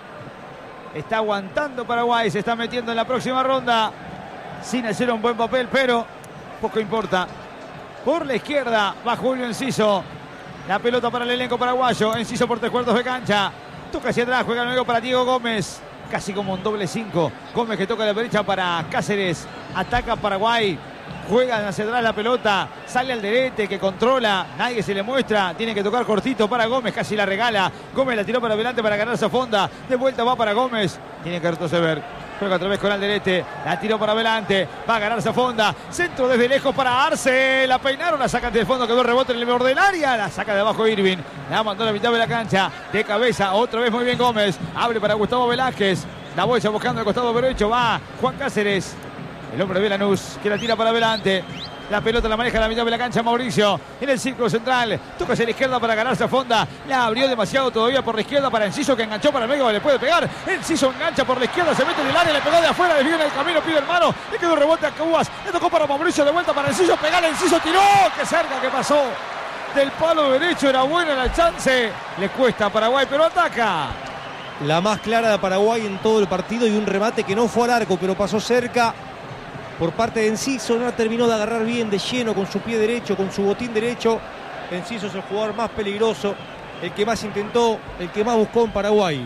está aguantando Paraguay. Se está metiendo en la próxima ronda. Sin hacer un buen papel, pero poco importa. Por la izquierda va Julio Enciso. La pelota para el elenco paraguayo. Enciso por 3/4 de cancha. Toca hacia atrás. Juega luego para Diego Gómez. Casi como un doble 5. Gómez que toca a la derecha para Cáceres. Ataca Paraguay. Juegan hacia atrás la pelota. Sale Alderete que controla. Nadie se le muestra. Tiene que tocar cortito para Gómez. Casi la regala. Gómez la tiró para adelante para ganarse a Fonda. De vuelta va para Gómez. Tiene que retroceder. Juega otra vez con Alderete. La tiró para adelante. Va a ganarse a Fonda. Centro desde lejos para Arce. La peinaron. La sacan del fondo. Quedó el rebote en el borde del área. La saca de abajo Irving. La mandó a la mitad de la cancha. De cabeza. Otra vez muy bien Gómez. Abre para Gustavo Velázquez. La bolsa buscando el costado derecho. Va Juan Cáceres. El hombre de Lanús que la tira para adelante. La pelota la maneja a la mitad de la cancha Mauricio. En el círculo central. Toca hacia la izquierda para ganarse a Fonda. La abrió demasiado todavía por la izquierda para Enciso que enganchó para el medio. Le puede pegar. Enciso engancha por la izquierda. Se mete en el área. Le pegó de afuera. Desvió en el camino. Pide el mano. Le quedó rebote a Cubas. Le tocó para Mauricio. De vuelta para Enciso. Pegar. Enciso tiró. ¡Qué cerca que pasó! Del palo derecho. Era buena la chance. Le cuesta a Paraguay pero ataca. La más clara de Paraguay en todo el partido y un remate que no fue al arco, pero pasó cerca por parte de Enciso. No la terminó de agarrar bien de lleno con su pie derecho, con su botín derecho. Enciso es el jugador más peligroso, el que más intentó, el que más buscó en Paraguay.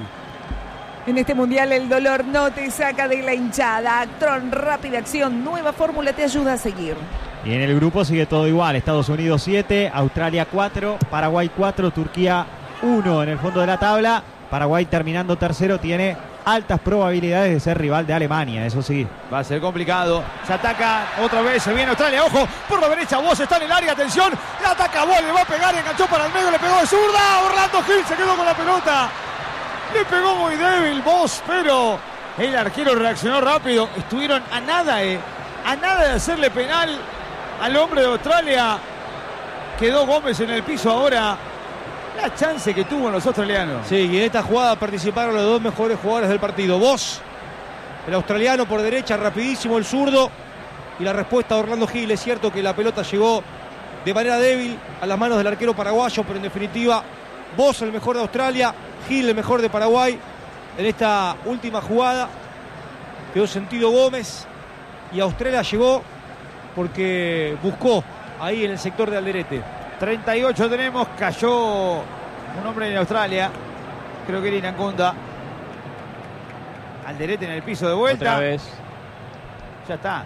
En este mundial el dolor no te saca de la hinchada. Actron, rápida acción, nueva fórmula te ayuda a seguir. Y en el grupo sigue todo igual. Estados Unidos 7, Australia 4, Paraguay 4, Turquía 1 en el fondo de la tabla. Paraguay terminando tercero tiene altas probabilidades de ser rival de Alemania, eso sí. Va a ser complicado. Se ataca otra vez. Se viene Australia. Ojo. Por la derecha. Vos está en el área. Atención. Le ataca Vos. Le va a pegar. Enganchó para el medio. Le pegó de zurda. Orlando Gil se quedó con la pelota. Le pegó muy débil Vos. Pero el arquero reaccionó rápido. Estuvieron a nada de hacerle penal al hombre de Australia. Quedó Gómez en el piso ahora. La chance que tuvo los australianos. Sí, y en esta jugada participaron los dos mejores jugadores del partido. Vos, el australiano por derecha, rapidísimo el zurdo. Y la respuesta de Orlando Gil. Es cierto que la pelota llegó de manera débil a las manos del arquero paraguayo, pero en definitiva, Vos el mejor de Australia, Gil el mejor de Paraguay. En esta última jugada quedó sentido Gómez y Australia llegó porque buscó ahí en el sector de Alderete. 38 tenemos, cayó un hombre en Australia, creo que era Inancunda. Alderete en el piso de vuelta. Otra vez. Ya está.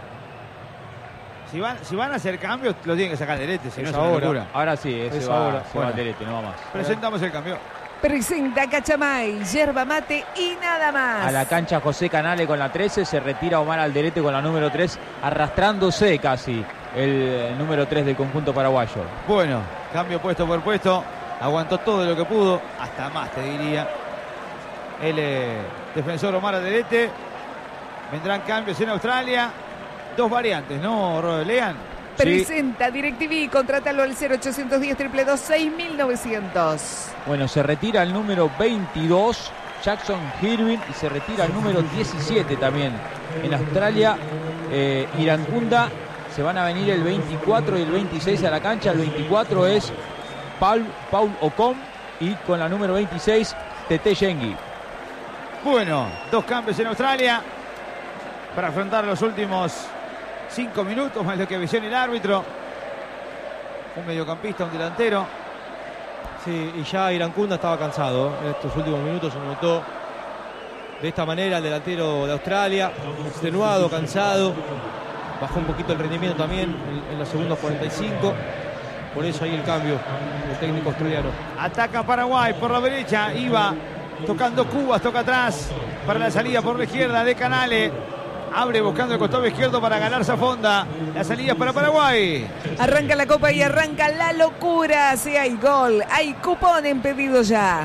Si van a hacer cambios, lo tienen que sacar Alderete, si no es una ahora. locura. Ahora sí, ese Es va, ahora. se va al Alderete, no va más. Presentamos el cambio. Presenta Cachamay, yerba mate y nada más. A la cancha José Canale con la 13, se retira Omar Alderete con la número 3, arrastrándose casi el número 3 del conjunto paraguayo. Bueno, cambio puesto por puesto. Aguantó todo lo que pudo, hasta más te diría. El defensor Omar Alderete. Vendrán cambios en Australia. Dos variantes, ¿no, Lean? Presenta DirecTV, contrátalo al 0810 222 6900. Bueno, se retira el número 22, Jackson Irving, y se retira el número 17 también. En Australia, Irancunda, se van a venir el 24 y el 26 a la cancha. El 24 es Paul Ocon y con la número 26, Tete Yengi. Bueno, dos cambios en Australia para afrontar los últimos 5 minutos, más lo que visión el árbitro. Un mediocampista, un delantero. Sí, y ya Irancunda estaba cansado. En estos últimos minutos se notó de esta manera el delantero de Australia, extenuado, cansado. Bajó un poquito el rendimiento también en los segundos 45. Por eso ahí el cambio del técnico australiano. Ataca Paraguay por la derecha. Iba tocando Cubas, toca atrás para la salida por la izquierda de Canale. Abre buscando el costado izquierdo para ganar Zafonda. La salida es para Paraguay. Arranca la copa y arranca la locura. Si hay gol, hay cupón en pedido ya.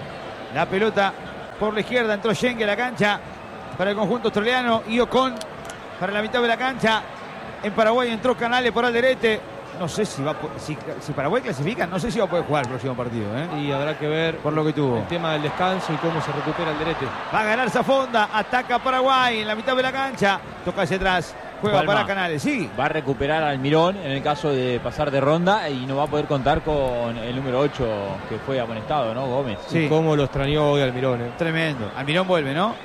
La pelota por la izquierda. Entró Schengen a la cancha para el conjunto australiano. Y Ocon para la mitad de la cancha. En Paraguay entró Canales por Alderete. No sé si Paraguay clasifica, no sé si va a poder jugar el próximo partido. Y habrá que ver por lo que tuvo el tema del descanso y cómo se recupera Alderete. Va a ganar Zafonda, ataca Paraguay en la mitad de la cancha, toca hacia atrás, juega Palma. para Canales, sí. Va a recuperar al Almirón en el caso de pasar de ronda y no va a poder contar con el número 8 que fue amonestado, ¿no? Gómez. Sí. Y cómo lo extrañó hoy Almirón. Tremendo. Almirón vuelve, ¿no?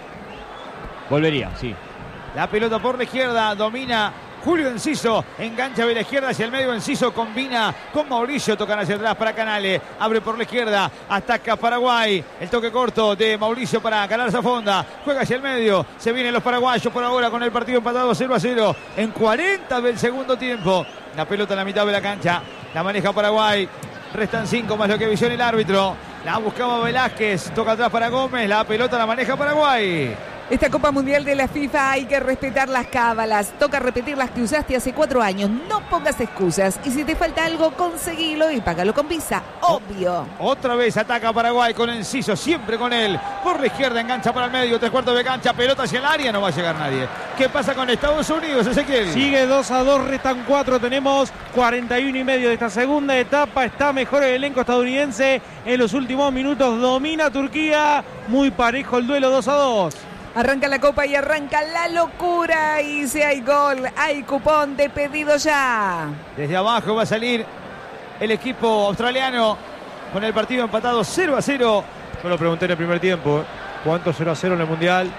Volvería, sí. La pelota por la izquierda, domina Julio Enciso, engancha de la izquierda hacia el medio. Enciso combina con Mauricio, tocan hacia atrás para Canales, abre por la izquierda, ataca Paraguay, el toque corto de Mauricio para ganar Zafonda, juega hacia el medio, se vienen los paraguayos por ahora con el partido empatado 0-0 en 40 del segundo tiempo. La pelota en la mitad de la cancha, la maneja Paraguay, restan 5 más lo que visiona el árbitro, la buscaba Velázquez, toca atrás para Gómez, la pelota la maneja Paraguay. Esta Copa Mundial de la FIFA hay que respetar las cábalas. Toca repetir las que usaste hace 4 años. No pongas excusas. Y si te falta algo, conseguilo y págalo con Visa. Obvio. Otra vez ataca Paraguay con Enciso, siempre con él. Por la izquierda engancha para el medio, 3/4 de cancha, pelota hacia el área, no va a llegar nadie. ¿Qué pasa con Estados Unidos, Ezequiel? Sigue 2-2, restan 4. Tenemos 41 y medio de esta segunda etapa. Está mejor el elenco estadounidense en los últimos minutos. Domina Turquía. Muy parejo el duelo 2-2. Arranca la copa y arranca la locura. Y si hay gol, hay cupón de pedido ya. Desde abajo va a salir el equipo australiano con el partido empatado 0-0. Yo lo pregunté en el primer tiempo. ¿Cuánto 0-0 en el Mundial?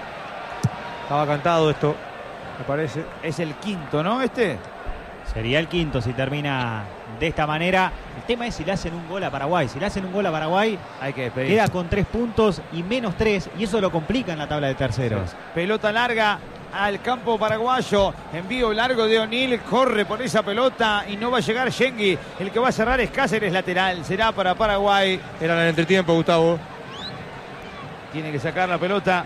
Estaba cantado esto, me parece. Es el quinto, ¿no? Sería el quinto si termina de esta manera. El tema es si le hacen un gol a Paraguay. Si le hacen un gol a Paraguay, hay que despedir. Queda con 3 puntos y menos 3. Y eso lo complica en la tabla de terceros. Pelota larga al campo paraguayo. Envío largo de O'Neill. Corre por esa pelota y no va a llegar Schengen. El que va a cerrar es Cáceres, lateral. Será para Paraguay. Era en el entretiempo, Gustavo. Tiene que sacar la pelota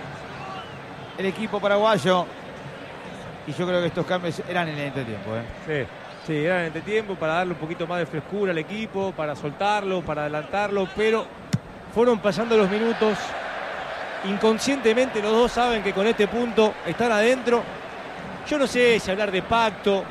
el equipo paraguayo. Y yo creo que estos cambios eran en el entretiempo. Sí, eran en el entretiempo para darle un poquito más de frescura al equipo, para soltarlo, para adelantarlo, pero fueron pasando los minutos. Inconscientemente los dos saben que con este punto están adentro. Yo no sé si hablar de pacto,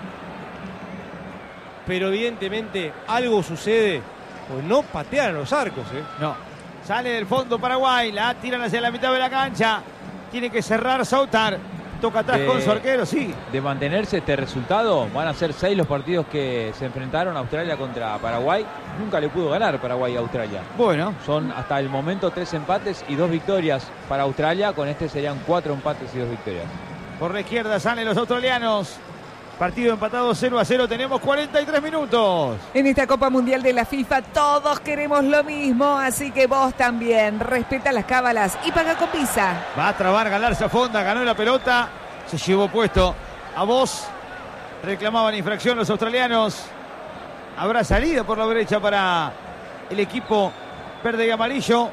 pero evidentemente algo sucede, pues no patean los arcos. No, sale del fondo Paraguay, la tiran hacia la mitad de la cancha. Tiene que cerrar Sautar. Toca atrás con su arquero, sí. De mantenerse este resultado, van a ser 6 los partidos que se enfrentaron Australia contra Paraguay. Nunca le pudo ganar Paraguay a Australia. Bueno. Son hasta el momento 3 empates y 2 victorias para Australia. Con este serían 4 empates y 2 victorias. Por la izquierda salen los australianos. Partido empatado 0-0, tenemos 43 minutos. En esta Copa Mundial de la FIFA todos queremos lo mismo, así que vos también. Respeta las cábalas y paga con Visa. Va a trabar Galar Zafonda, ganó la pelota, se llevó puesto a Vos. Reclamaban infracción los australianos. Habrá salida por la derecha para el equipo verde y amarillo.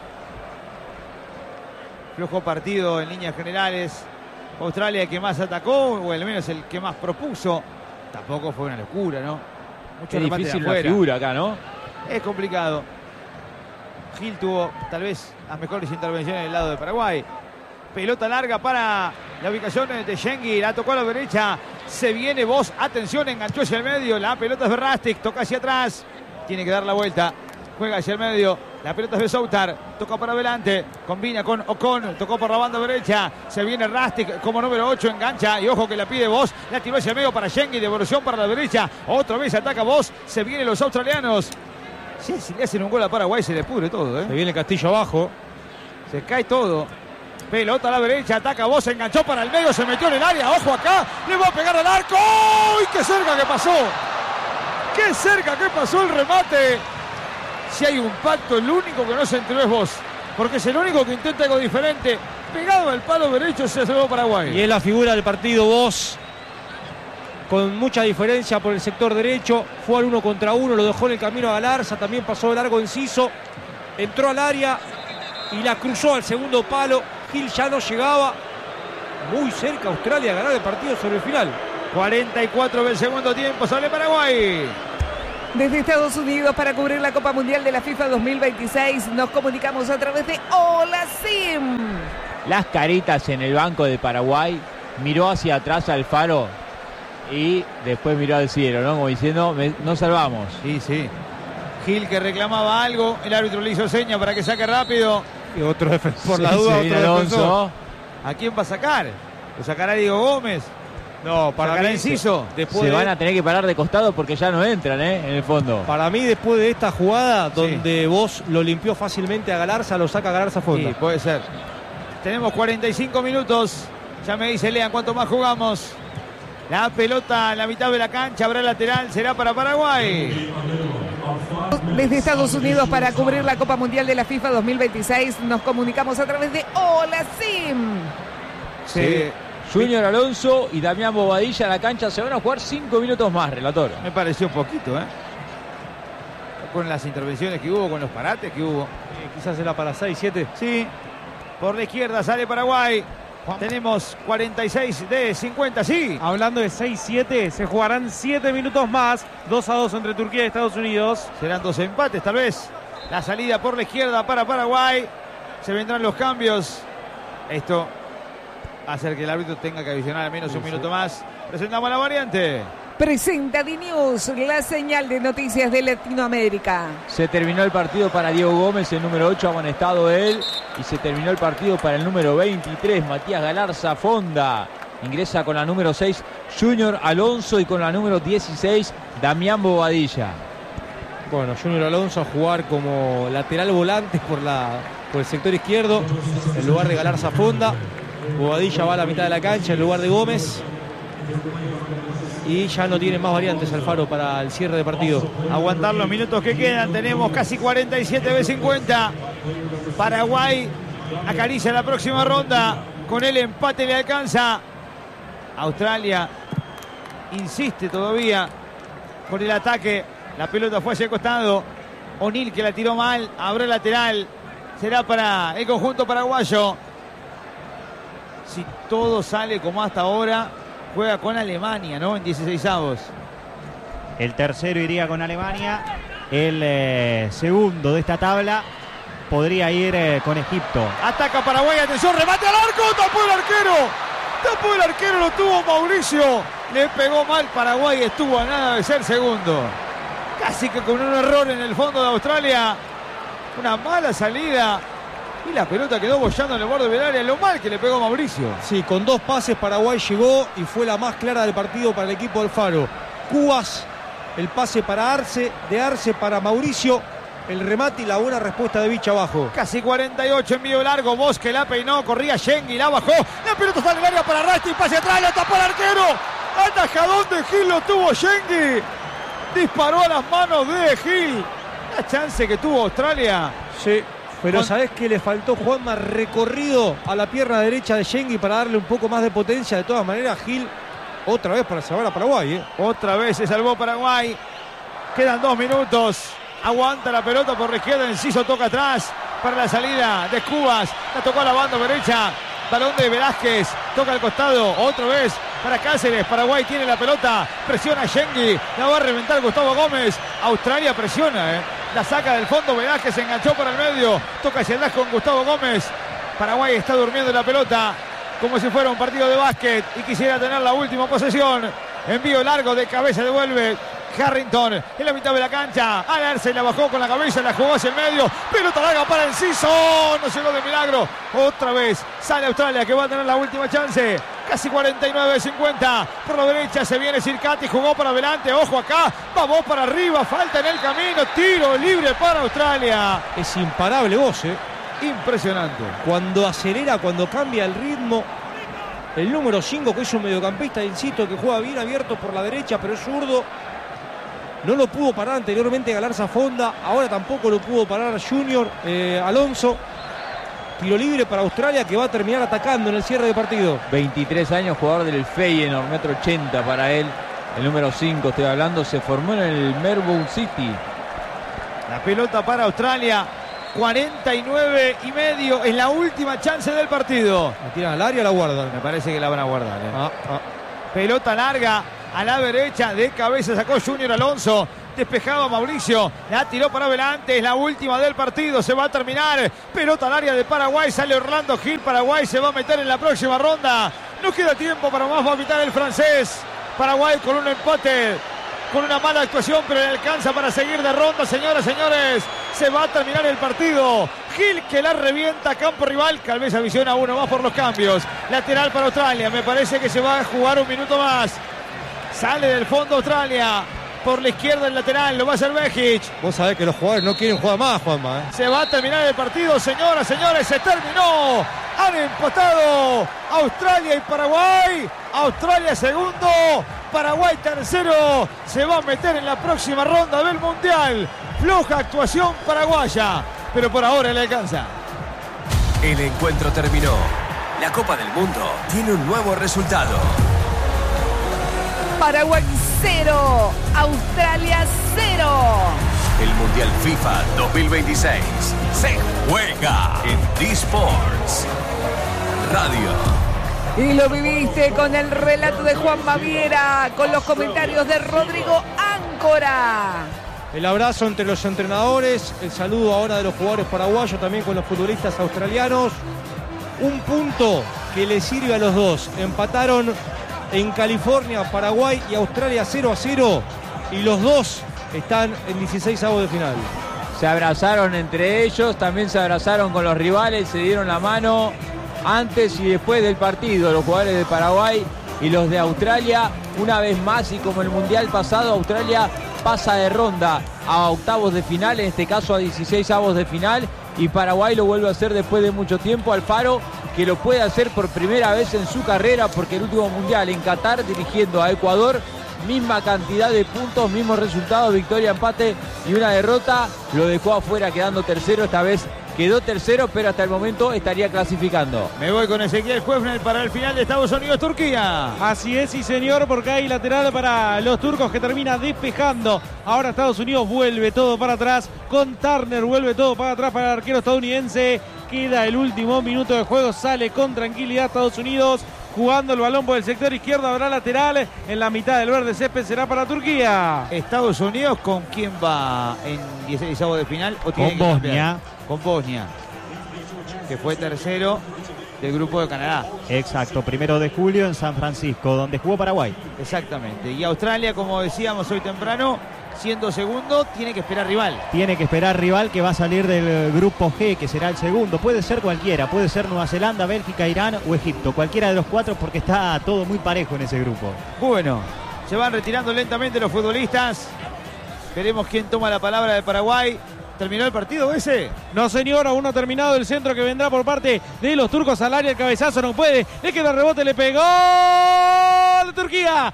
Flojo partido en líneas generales. Australia el que más atacó, o al menos el que más propuso. Tampoco fue una locura, ¿no? Mucho difícil la figura acá, ¿no? Es complicado. Gil tuvo tal vez las mejores intervenciones del lado de Paraguay. Pelota larga para la ubicación de Schengen. La tocó a la derecha. Se viene Vos. Atención, enganchó hacia el medio. La pelota es de Rastic. Toca hacia atrás. Tiene que dar la vuelta. Juega hacia el medio. La pelota es de Sautar. Toca para adelante. Combina con Ocon. Tocó por la banda derecha. Se viene Rastic como número 8. Engancha. Y ojo que la pide Vos. La tiró hacia el medio para Schengen. Devolución para la derecha. Otra vez ataca Vos. Se vienen los australianos. Si le hacen un gol a Paraguay se le pudre todo. Se viene Castillo abajo. Se cae todo. Pelota a la derecha. Ataca Vos. Se enganchó para el medio. Se metió en el área. Ojo acá. Le va a pegar al arco. ¡Uy! ¡Qué cerca que pasó! ¡Qué cerca que pasó el remate! Si hay un pacto, el único que no se enteró es Vos. Porque es el único que intenta algo diferente. Pegado al palo derecho se salvó Paraguay. Y es la figura del partido Vos. Con mucha diferencia por el sector derecho. Fue al 1 contra 1. Lo dejó en el camino a Galarza. También pasó de largo Enciso. Entró al área y la cruzó al segundo palo. Gil ya no llegaba. muy cerca Australia a ganar el partido sobre el final. 44 del segundo tiempo, sale Paraguay. Desde Estados Unidos para cubrir la Copa Mundial de la FIFA 2026 nos comunicamos a través de Hola Sim. Las caritas en el banco de Paraguay, miró hacia atrás al Faro y después miró al cielo, ¿no? Como diciendo, nos salvamos. Sí, sí. Gil que reclamaba algo, el árbitro le hizo seña para que saque rápido. Y otro defensor, por la Sí, duda, se viene otro Alonso. defensor. ¿A quién va a sacar? ¿Lo sacará Diego Gómez? No, para ¿Sacará mí, Enciso? después Se de- van a tener que parar de costado porque ya no entran, en el fondo. Para mí, después de esta jugada, donde vos lo limpió fácilmente a Galarza, lo saca Galarza a fondo. Sí, puede ser. Tenemos 45 minutos. Ya me dice Lean cuánto más jugamos. La pelota en la mitad de la cancha, habrá lateral, será para Paraguay. Desde Estados Unidos para cubrir la Copa Mundial de la FIFA 2026 nos comunicamos a través de Hola Sim. Sí. Junior Alonso y Damián Bobadilla en la cancha. Se van a jugar 5 minutos más, relator. Me pareció poquito, ¿eh? Con las intervenciones que hubo, con los parates que hubo. Quizás era para 6-7. Sí. Por la izquierda sale Paraguay. Tenemos 46 de 50, sí. Hablando de 6-7, se jugarán 7 minutos más. 2-2 entre Turquía y Estados Unidos. Serán 2 empates, tal vez. La salida por la izquierda para Paraguay. Se vendrán los cambios. Esto va a hacer que el árbitro tenga que adicionar al menos un minuto más. Presentamos la variante. Presenta D-News, la señal de noticias de Latinoamérica. Se terminó el partido para Diego Gómez, el número 8, amonestado él. Y se terminó el partido para el número 23, Matías Galarza Fonda. Ingresa con la número 6, Junior Alonso. Y con la número 16, Damián Bobadilla. Bueno, Junior Alonso a jugar como lateral volante por el sector izquierdo, en lugar de Galarza Fonda. Bobadilla va a la mitad de la cancha en lugar de Gómez. Y ya no tiene más variantes Alfaro para el cierre de partido. Aguantar los minutos que quedan. Tenemos casi 47 de 50. Paraguay acaricia la próxima ronda. Con el empate le alcanza. Australia insiste todavía con el ataque. La pelota fue hacia el costado. O'Neill que la tiró mal. Abre lateral. Será para el conjunto paraguayo. Si todo sale como hasta ahora, juega con Alemania, ¿no? En 16avos. El tercero iría con Alemania. El segundo de esta tabla podría ir con Egipto. Ataca Paraguay, atención, remate al arco, tapó el arquero, lo tuvo Mauricio, le pegó mal Paraguay, estuvo a nada de ser segundo. Casi que con un error en el fondo de Australia, una mala salida y la pelota quedó bollando en el borde del área, lo mal que le pegó Mauricio. Sí, con 2 pases Paraguay llegó y fue la más clara del partido para el equipo del Faro. Cubas, el pase para Arce, de Arce para Mauricio, el remate y la buena respuesta de Vich abajo. Casi 48, envío largo, Bosque la peinó, corría Schengi, la bajó, la pelota sale del área para Rasti, pase atrás, la tapó el arquero, atajadón de Gil, lo tuvo Schengi, disparó a las manos de Gil, la chance que tuvo Australia. Sí, pero ¿sabés qué le faltó, Juanma? Recorrido a la pierna derecha de Schengi para darle un poco más de potencia. De todas maneras, Gil otra vez para salvar a Paraguay. Otra vez se salvó Paraguay, quedan 2 minutos. Aguanta la pelota por la izquierda, Enciso toca atrás para la salida de Cubas, la tocó a la banda derecha, balón de Velázquez, toca al costado, otra vez para Cáceres, Paraguay tiene la pelota, presiona a Schengi, la va a reventar Gustavo Gómez, Australia presiona, la saca del fondo, Velázquez se enganchó para el medio, toca hacia atrás con Gustavo Gómez, Paraguay está durmiendo la pelota como si fuera un partido de básquet y quisiera tener la última posesión, envío largo de cabeza, devuelve Harrington en la mitad de la cancha, Alarce la bajó con la cabeza, la jugó hacia el medio, pelota larga para Enciso, no llegó de milagro, otra vez sale Australia que va a tener la última chance, casi 49-50, por la derecha se viene Circati, jugó para adelante, ojo acá, vamos para arriba, falta en el camino, tiro libre para Australia. Es imparable vos, Impresionante. Cuando acelera, cuando cambia el ritmo, el número 5, que es un mediocampista, insisto, que juega bien abierto por la derecha, pero es zurdo. No lo pudo parar anteriormente Galarza Fonda, ahora tampoco lo pudo parar Junior Alonso. Tiro libre para Australia que va a terminar atacando en el cierre de partido. 23 años, jugador del Feyenoord, 1,80 m para él. El número 5, estoy hablando, se formó en el Melbourne City. La pelota para Australia. 49 y medio. Es la última chance del partido. ¿La tiran al área o la guardan? Me parece que la van a guardar. Pelota larga a la derecha. De cabeza sacó Junior Alonso. Despejaba Mauricio. La tiró para adelante. Es la última del partido. Se va a terminar. Pelota al área de Paraguay. Sale Orlando Gil. Paraguay se va a meter en la próxima ronda. No queda tiempo para más. Va a pitar el francés. Paraguay con un empate. Con una mala actuación, pero le alcanza para seguir de ronda, señoras, señores. Se va a terminar el partido. Gil que la revienta, campo rival. Calvez visiona uno más por los cambios. Lateral para Australia. Me parece que se va a jugar un minuto más. Sale del fondo Australia. Por la izquierda el lateral. Lo va a hacer Bejic. Vos sabés que los jugadores no quieren jugar más, Juanma. Se va a terminar el partido, señoras, señores. Se terminó. Han empatado Australia y Paraguay. Australia segundo. Paraguay tercero, se va a meter en la próxima ronda del Mundial. Floja actuación paraguaya, pero por ahora le alcanza. El encuentro terminó. La Copa del Mundo tiene un nuevo resultado. Paraguay 0, Australia 0. El Mundial FIFA 2026 se juega en D-Sports Radio. Y lo viviste con el relato de Juan Baviera, con los comentarios de Rodrigo Áncora. El abrazo entre los entrenadores, el saludo ahora de los jugadores paraguayos, también con los futbolistas australianos. Un punto que le sirve a los dos. Empataron en California, Paraguay y Australia 0-0. Y los dos están en 16avos de final. Se abrazaron entre ellos, también se abrazaron con los rivales, se dieron la mano antes y después del partido, los jugadores de Paraguay y los de Australia. Una vez más, y como el Mundial pasado, Australia pasa de ronda a octavos de final, en este caso a 16avos de final, y Paraguay lo vuelve a hacer después de mucho tiempo. Alfaro, que lo puede hacer por primera vez en su carrera, porque el último Mundial en Qatar, dirigiendo a Ecuador, misma cantidad de puntos, mismos resultados, victoria, empate y una derrota, lo dejó afuera quedando tercero. Esta vez quedó tercero, pero hasta el momento estaría clasificando. Me voy con Ezequiel Huefner para el final de Estados Unidos-Turquía. Así es, sí señor, porque hay lateral para los turcos que termina despejando. Ahora Estados Unidos vuelve todo para atrás. Con Turner vuelve todo para atrás para el arquero estadounidense. Queda el último minuto de juego, sale con tranquilidad Estados Unidos. Jugando el balón por el sector izquierdo, habrá lateral. En la mitad del verde césped será para Turquía. Estados Unidos, ¿con quién va en 16avos de final? ¿O tiene Con que Bosnia. cambiar? Con Bosnia, que fue tercero del grupo de Canadá. Exacto, 1 de julio en San Francisco, donde jugó Paraguay. Exactamente. Y Australia, como decíamos hoy temprano, siendo segundo, tiene que esperar rival. Tiene que esperar rival que va a salir del grupo G, que será el segundo. Puede ser cualquiera, puede ser Nueva Zelanda, Bélgica, Irán o Egipto. Cualquiera de los cuatro, porque está todo muy parejo en ese grupo. Bueno, se van retirando lentamente los futbolistas. Veremos quién toma la palabra de Paraguay. ¿Terminó el partido ese? No señor, aún no ha terminado el centro que vendrá por parte de los turcos al área. El cabezazo no puede, le queda el rebote, le pegó. ¡Gol de Turquía!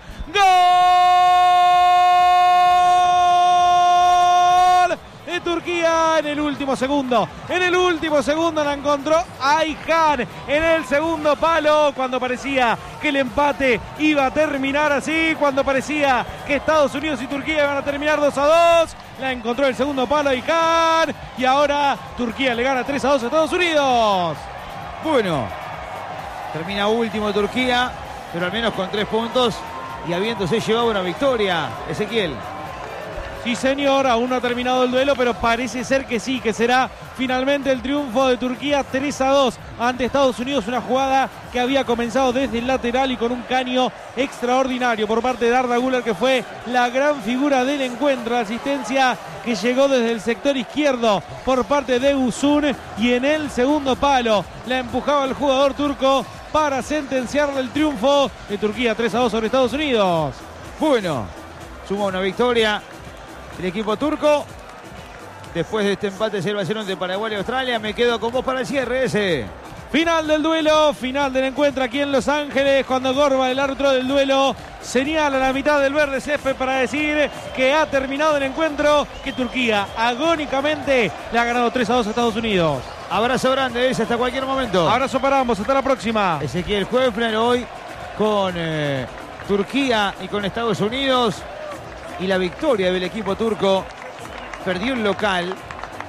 ¡Gol de Turquía! En el último segundo, la encontró Ayhan en el segundo palo, cuando parecía que el empate iba a terminar así, cuando parecía que Estados Unidos y Turquía iban a terminar 2-2. La encontró el segundo palo Ayhan, y ahora Turquía le gana 3-2 a Estados Unidos. Bueno, termina último Turquía, pero al menos con 3 puntos y habiéndose llevado una victoria. Ezequiel. Sí señor, aún no ha terminado el duelo, pero parece ser que sí, que será finalmente el triunfo de Turquía 3-2 ante Estados Unidos. Una jugada que había comenzado desde el lateral y con un caño extraordinario por parte de Arda Güler, que fue la gran figura del encuentro. La asistencia que llegó desde el sector izquierdo por parte de Uzun, y en el segundo palo la empujaba el jugador turco para sentenciarle el triunfo de Turquía 3-2 sobre Estados Unidos. Bueno, suma una victoria el equipo turco. Después de este empate 0-0 entre Paraguay y Australia, me quedo con vos para el cierre ese. Final del duelo, final del encuentro aquí en Los Ángeles, cuando Gorba, el árbitro del duelo, señala la mitad del verde césped para decir que ha terminado el encuentro, que Turquía agónicamente le ha ganado 3-2 a Estados Unidos. Abrazo grande, ese, hasta cualquier momento. Abrazo para ambos, hasta la próxima. Ezequiel Huefner hoy con Turquía y con Estados Unidos. Y la victoria del equipo turco. Perdió un local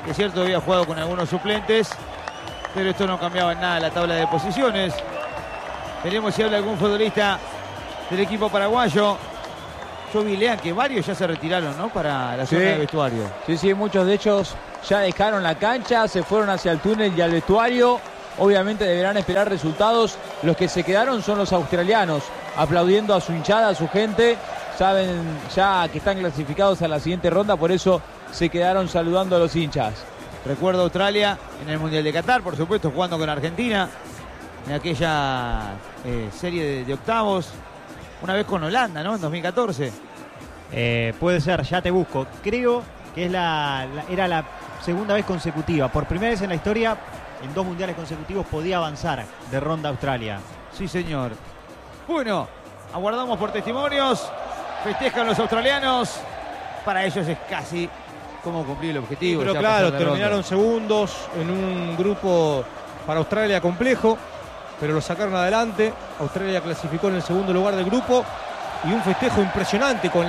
que es cierto había jugado con algunos suplentes, pero esto no cambiaba en nada la tabla de posiciones. Veremos si habla algún futbolista del equipo paraguayo. Yo vi, Lean, que varios ya se retiraron, ¿no? Para la zona de vestuario. Sí, muchos de ellos ya dejaron la cancha, se fueron hacia el túnel y al vestuario. Obviamente deberán esperar resultados. Los que se quedaron son los australianos, aplaudiendo a su hinchada, a su gente. Saben ya que están clasificados a la siguiente ronda, por eso se quedaron saludando a los hinchas. Recuerdo Australia en el Mundial de Qatar, por supuesto, jugando con Argentina en aquella serie de octavos. Una vez con Holanda, ¿no? En 2014. Puede ser, ya te busco. Creo que era la segunda vez consecutiva. Por primera vez en la historia, en 2 mundiales consecutivos podía avanzar de ronda Australia. Sí, señor. Bueno, aguardamos por testimonios. Festejan los australianos. Para ellos es casi como cumplir el objetivo. Pero claro, terminaron segundos en un grupo para Australia complejo, pero lo sacaron adelante. Australia clasificó en el segundo lugar del grupo y un festejo impresionante con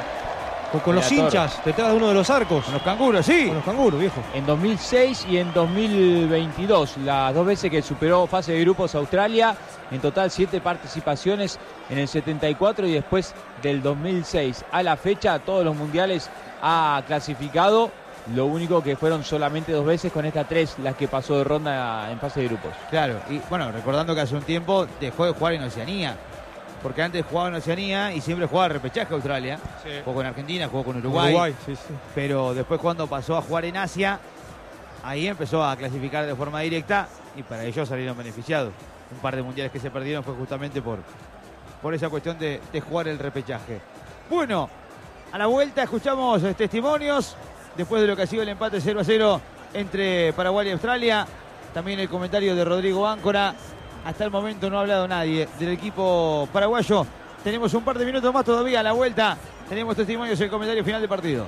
los hinchas detrás de uno de los arcos. Con los canguros, sí. Con los canguros, viejo. En 2006 y en 2022, las 2 veces que superó fase de grupos Australia. En total 7 participaciones en el 74 y después del 2006. A la fecha, todos los mundiales ha clasificado. Lo único que fueron solamente 2 veces, con estas 3 las que pasó de ronda en fase de grupos. Claro, y bueno, recordando que hace un tiempo dejó de jugar en Oceanía. Porque antes jugaba en Oceanía y siempre jugaba el repechaje Australia. Sí. Jugó con Argentina, jugó con Uruguay. Sí. Pero después cuando pasó a jugar en Asia, ahí empezó a clasificar de forma directa y para ellos salieron beneficiados. Un par de mundiales que se perdieron fue justamente por esa cuestión de jugar el repechaje. Bueno, a la vuelta escuchamos testimonios después de lo que ha sido el empate 0-0 entre Paraguay y Australia. También el comentario de Rodrigo Áncora. Hasta el momento no ha hablado nadie del equipo paraguayo. Tenemos un par de minutos más todavía a la vuelta. Tenemos testimonios y el comentario final del partido.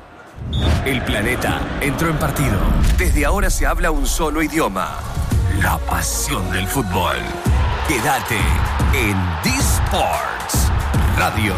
El planeta entró en partido. Desde ahora se habla un solo idioma. La pasión del fútbol. Quédate en D-Sports Radio.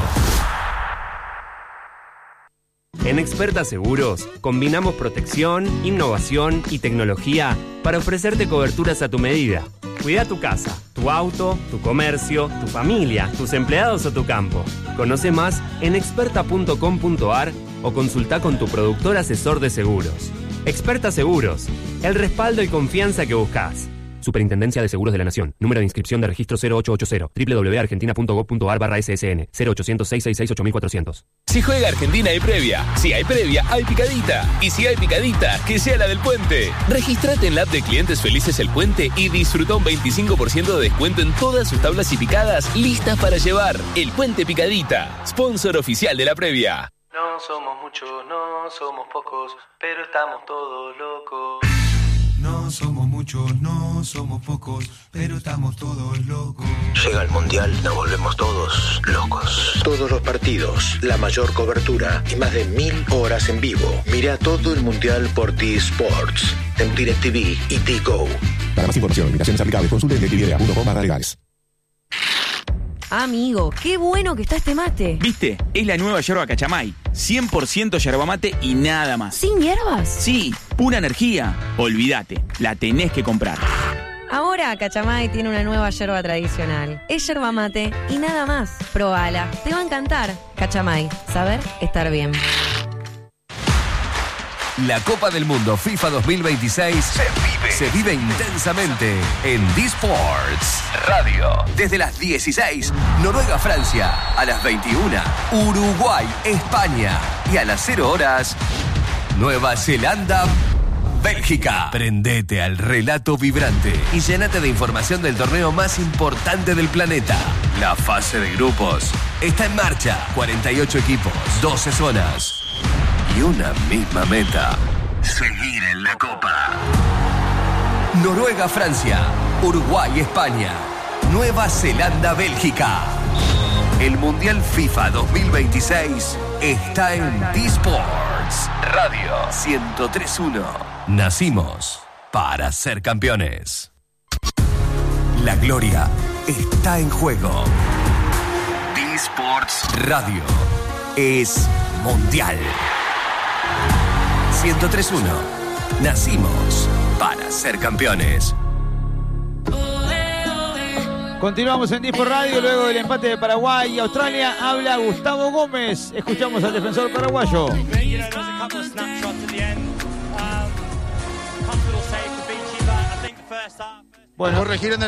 En Experta Seguros, combinamos protección, innovación y tecnología para ofrecerte coberturas a tu medida. Cuida tu casa, tu auto, tu comercio, tu familia, tus empleados o tu campo. Conoce más en experta.com.ar o consulta con tu productor asesor de seguros. Experta Seguros, el respaldo y confianza que buscas. Superintendencia de Seguros de la Nación. Número de inscripción de registro 0880. www.argentina.gov.ar/ssn. 0800-666-8400. Si juega Argentina hay previa. Si hay previa, hay picadita. Y si hay picadita, que sea la del Puente. Regístrate en la app de Clientes Felices El Puente y disfruta un 25% de descuento en todas sus tablas y picadas listas para llevar. El Puente Picadita, sponsor oficial de la previa. No somos muchos, no somos pocos, pero estamos todos locos. No somos muchos, no somos pocos, pero estamos todos locos. Llega el Mundial, nos volvemos todos locos. Todos los partidos, la mayor cobertura y más de 1000 horas en vivo. Mira todo el Mundial por T-Sports, en DirecTV y T-Go. Para más información, invitaciones aplicables, consulte en directv.com/legales. Amigo, qué bueno que está este mate. ¿Viste? Es la nueva yerba Cachamay. 100% yerba mate y nada más. ¿Sin hierbas? Sí, pura energía. Olvídate, la tenés que comprar. Ahora Cachamay tiene una nueva yerba tradicional. Es yerba mate y nada más. Probala, te va a encantar. Cachamay, saber estar bien. La Copa del Mundo FIFA 2026 se vive intensamente en D-Sports Radio. Desde las 16, Noruega-Francia. A las 21, Uruguay-España. Y a las 0 horas, Nueva Zelanda-Bélgica. Prendete al relato vibrante y llénate de información del torneo más importante del planeta. La fase de grupos está en marcha. 48 equipos, 12 zonas y una misma meta: seguir en la Copa. Noruega-Francia, Uruguay-España, Nueva Zelanda-Bélgica. El Mundial FIFA 2026 está en D-Sports Radio 103.1. Nacimos para ser campeones. La gloria está en juego. D-Sports Radio es Mundial. 103.1, Nacimos para ser campeones. Continuamos en Dispo Radio. Luego del empate de Paraguay y Australia, habla Gustavo Gómez. Escuchamos al defensor paraguayo. Bueno, corregir en el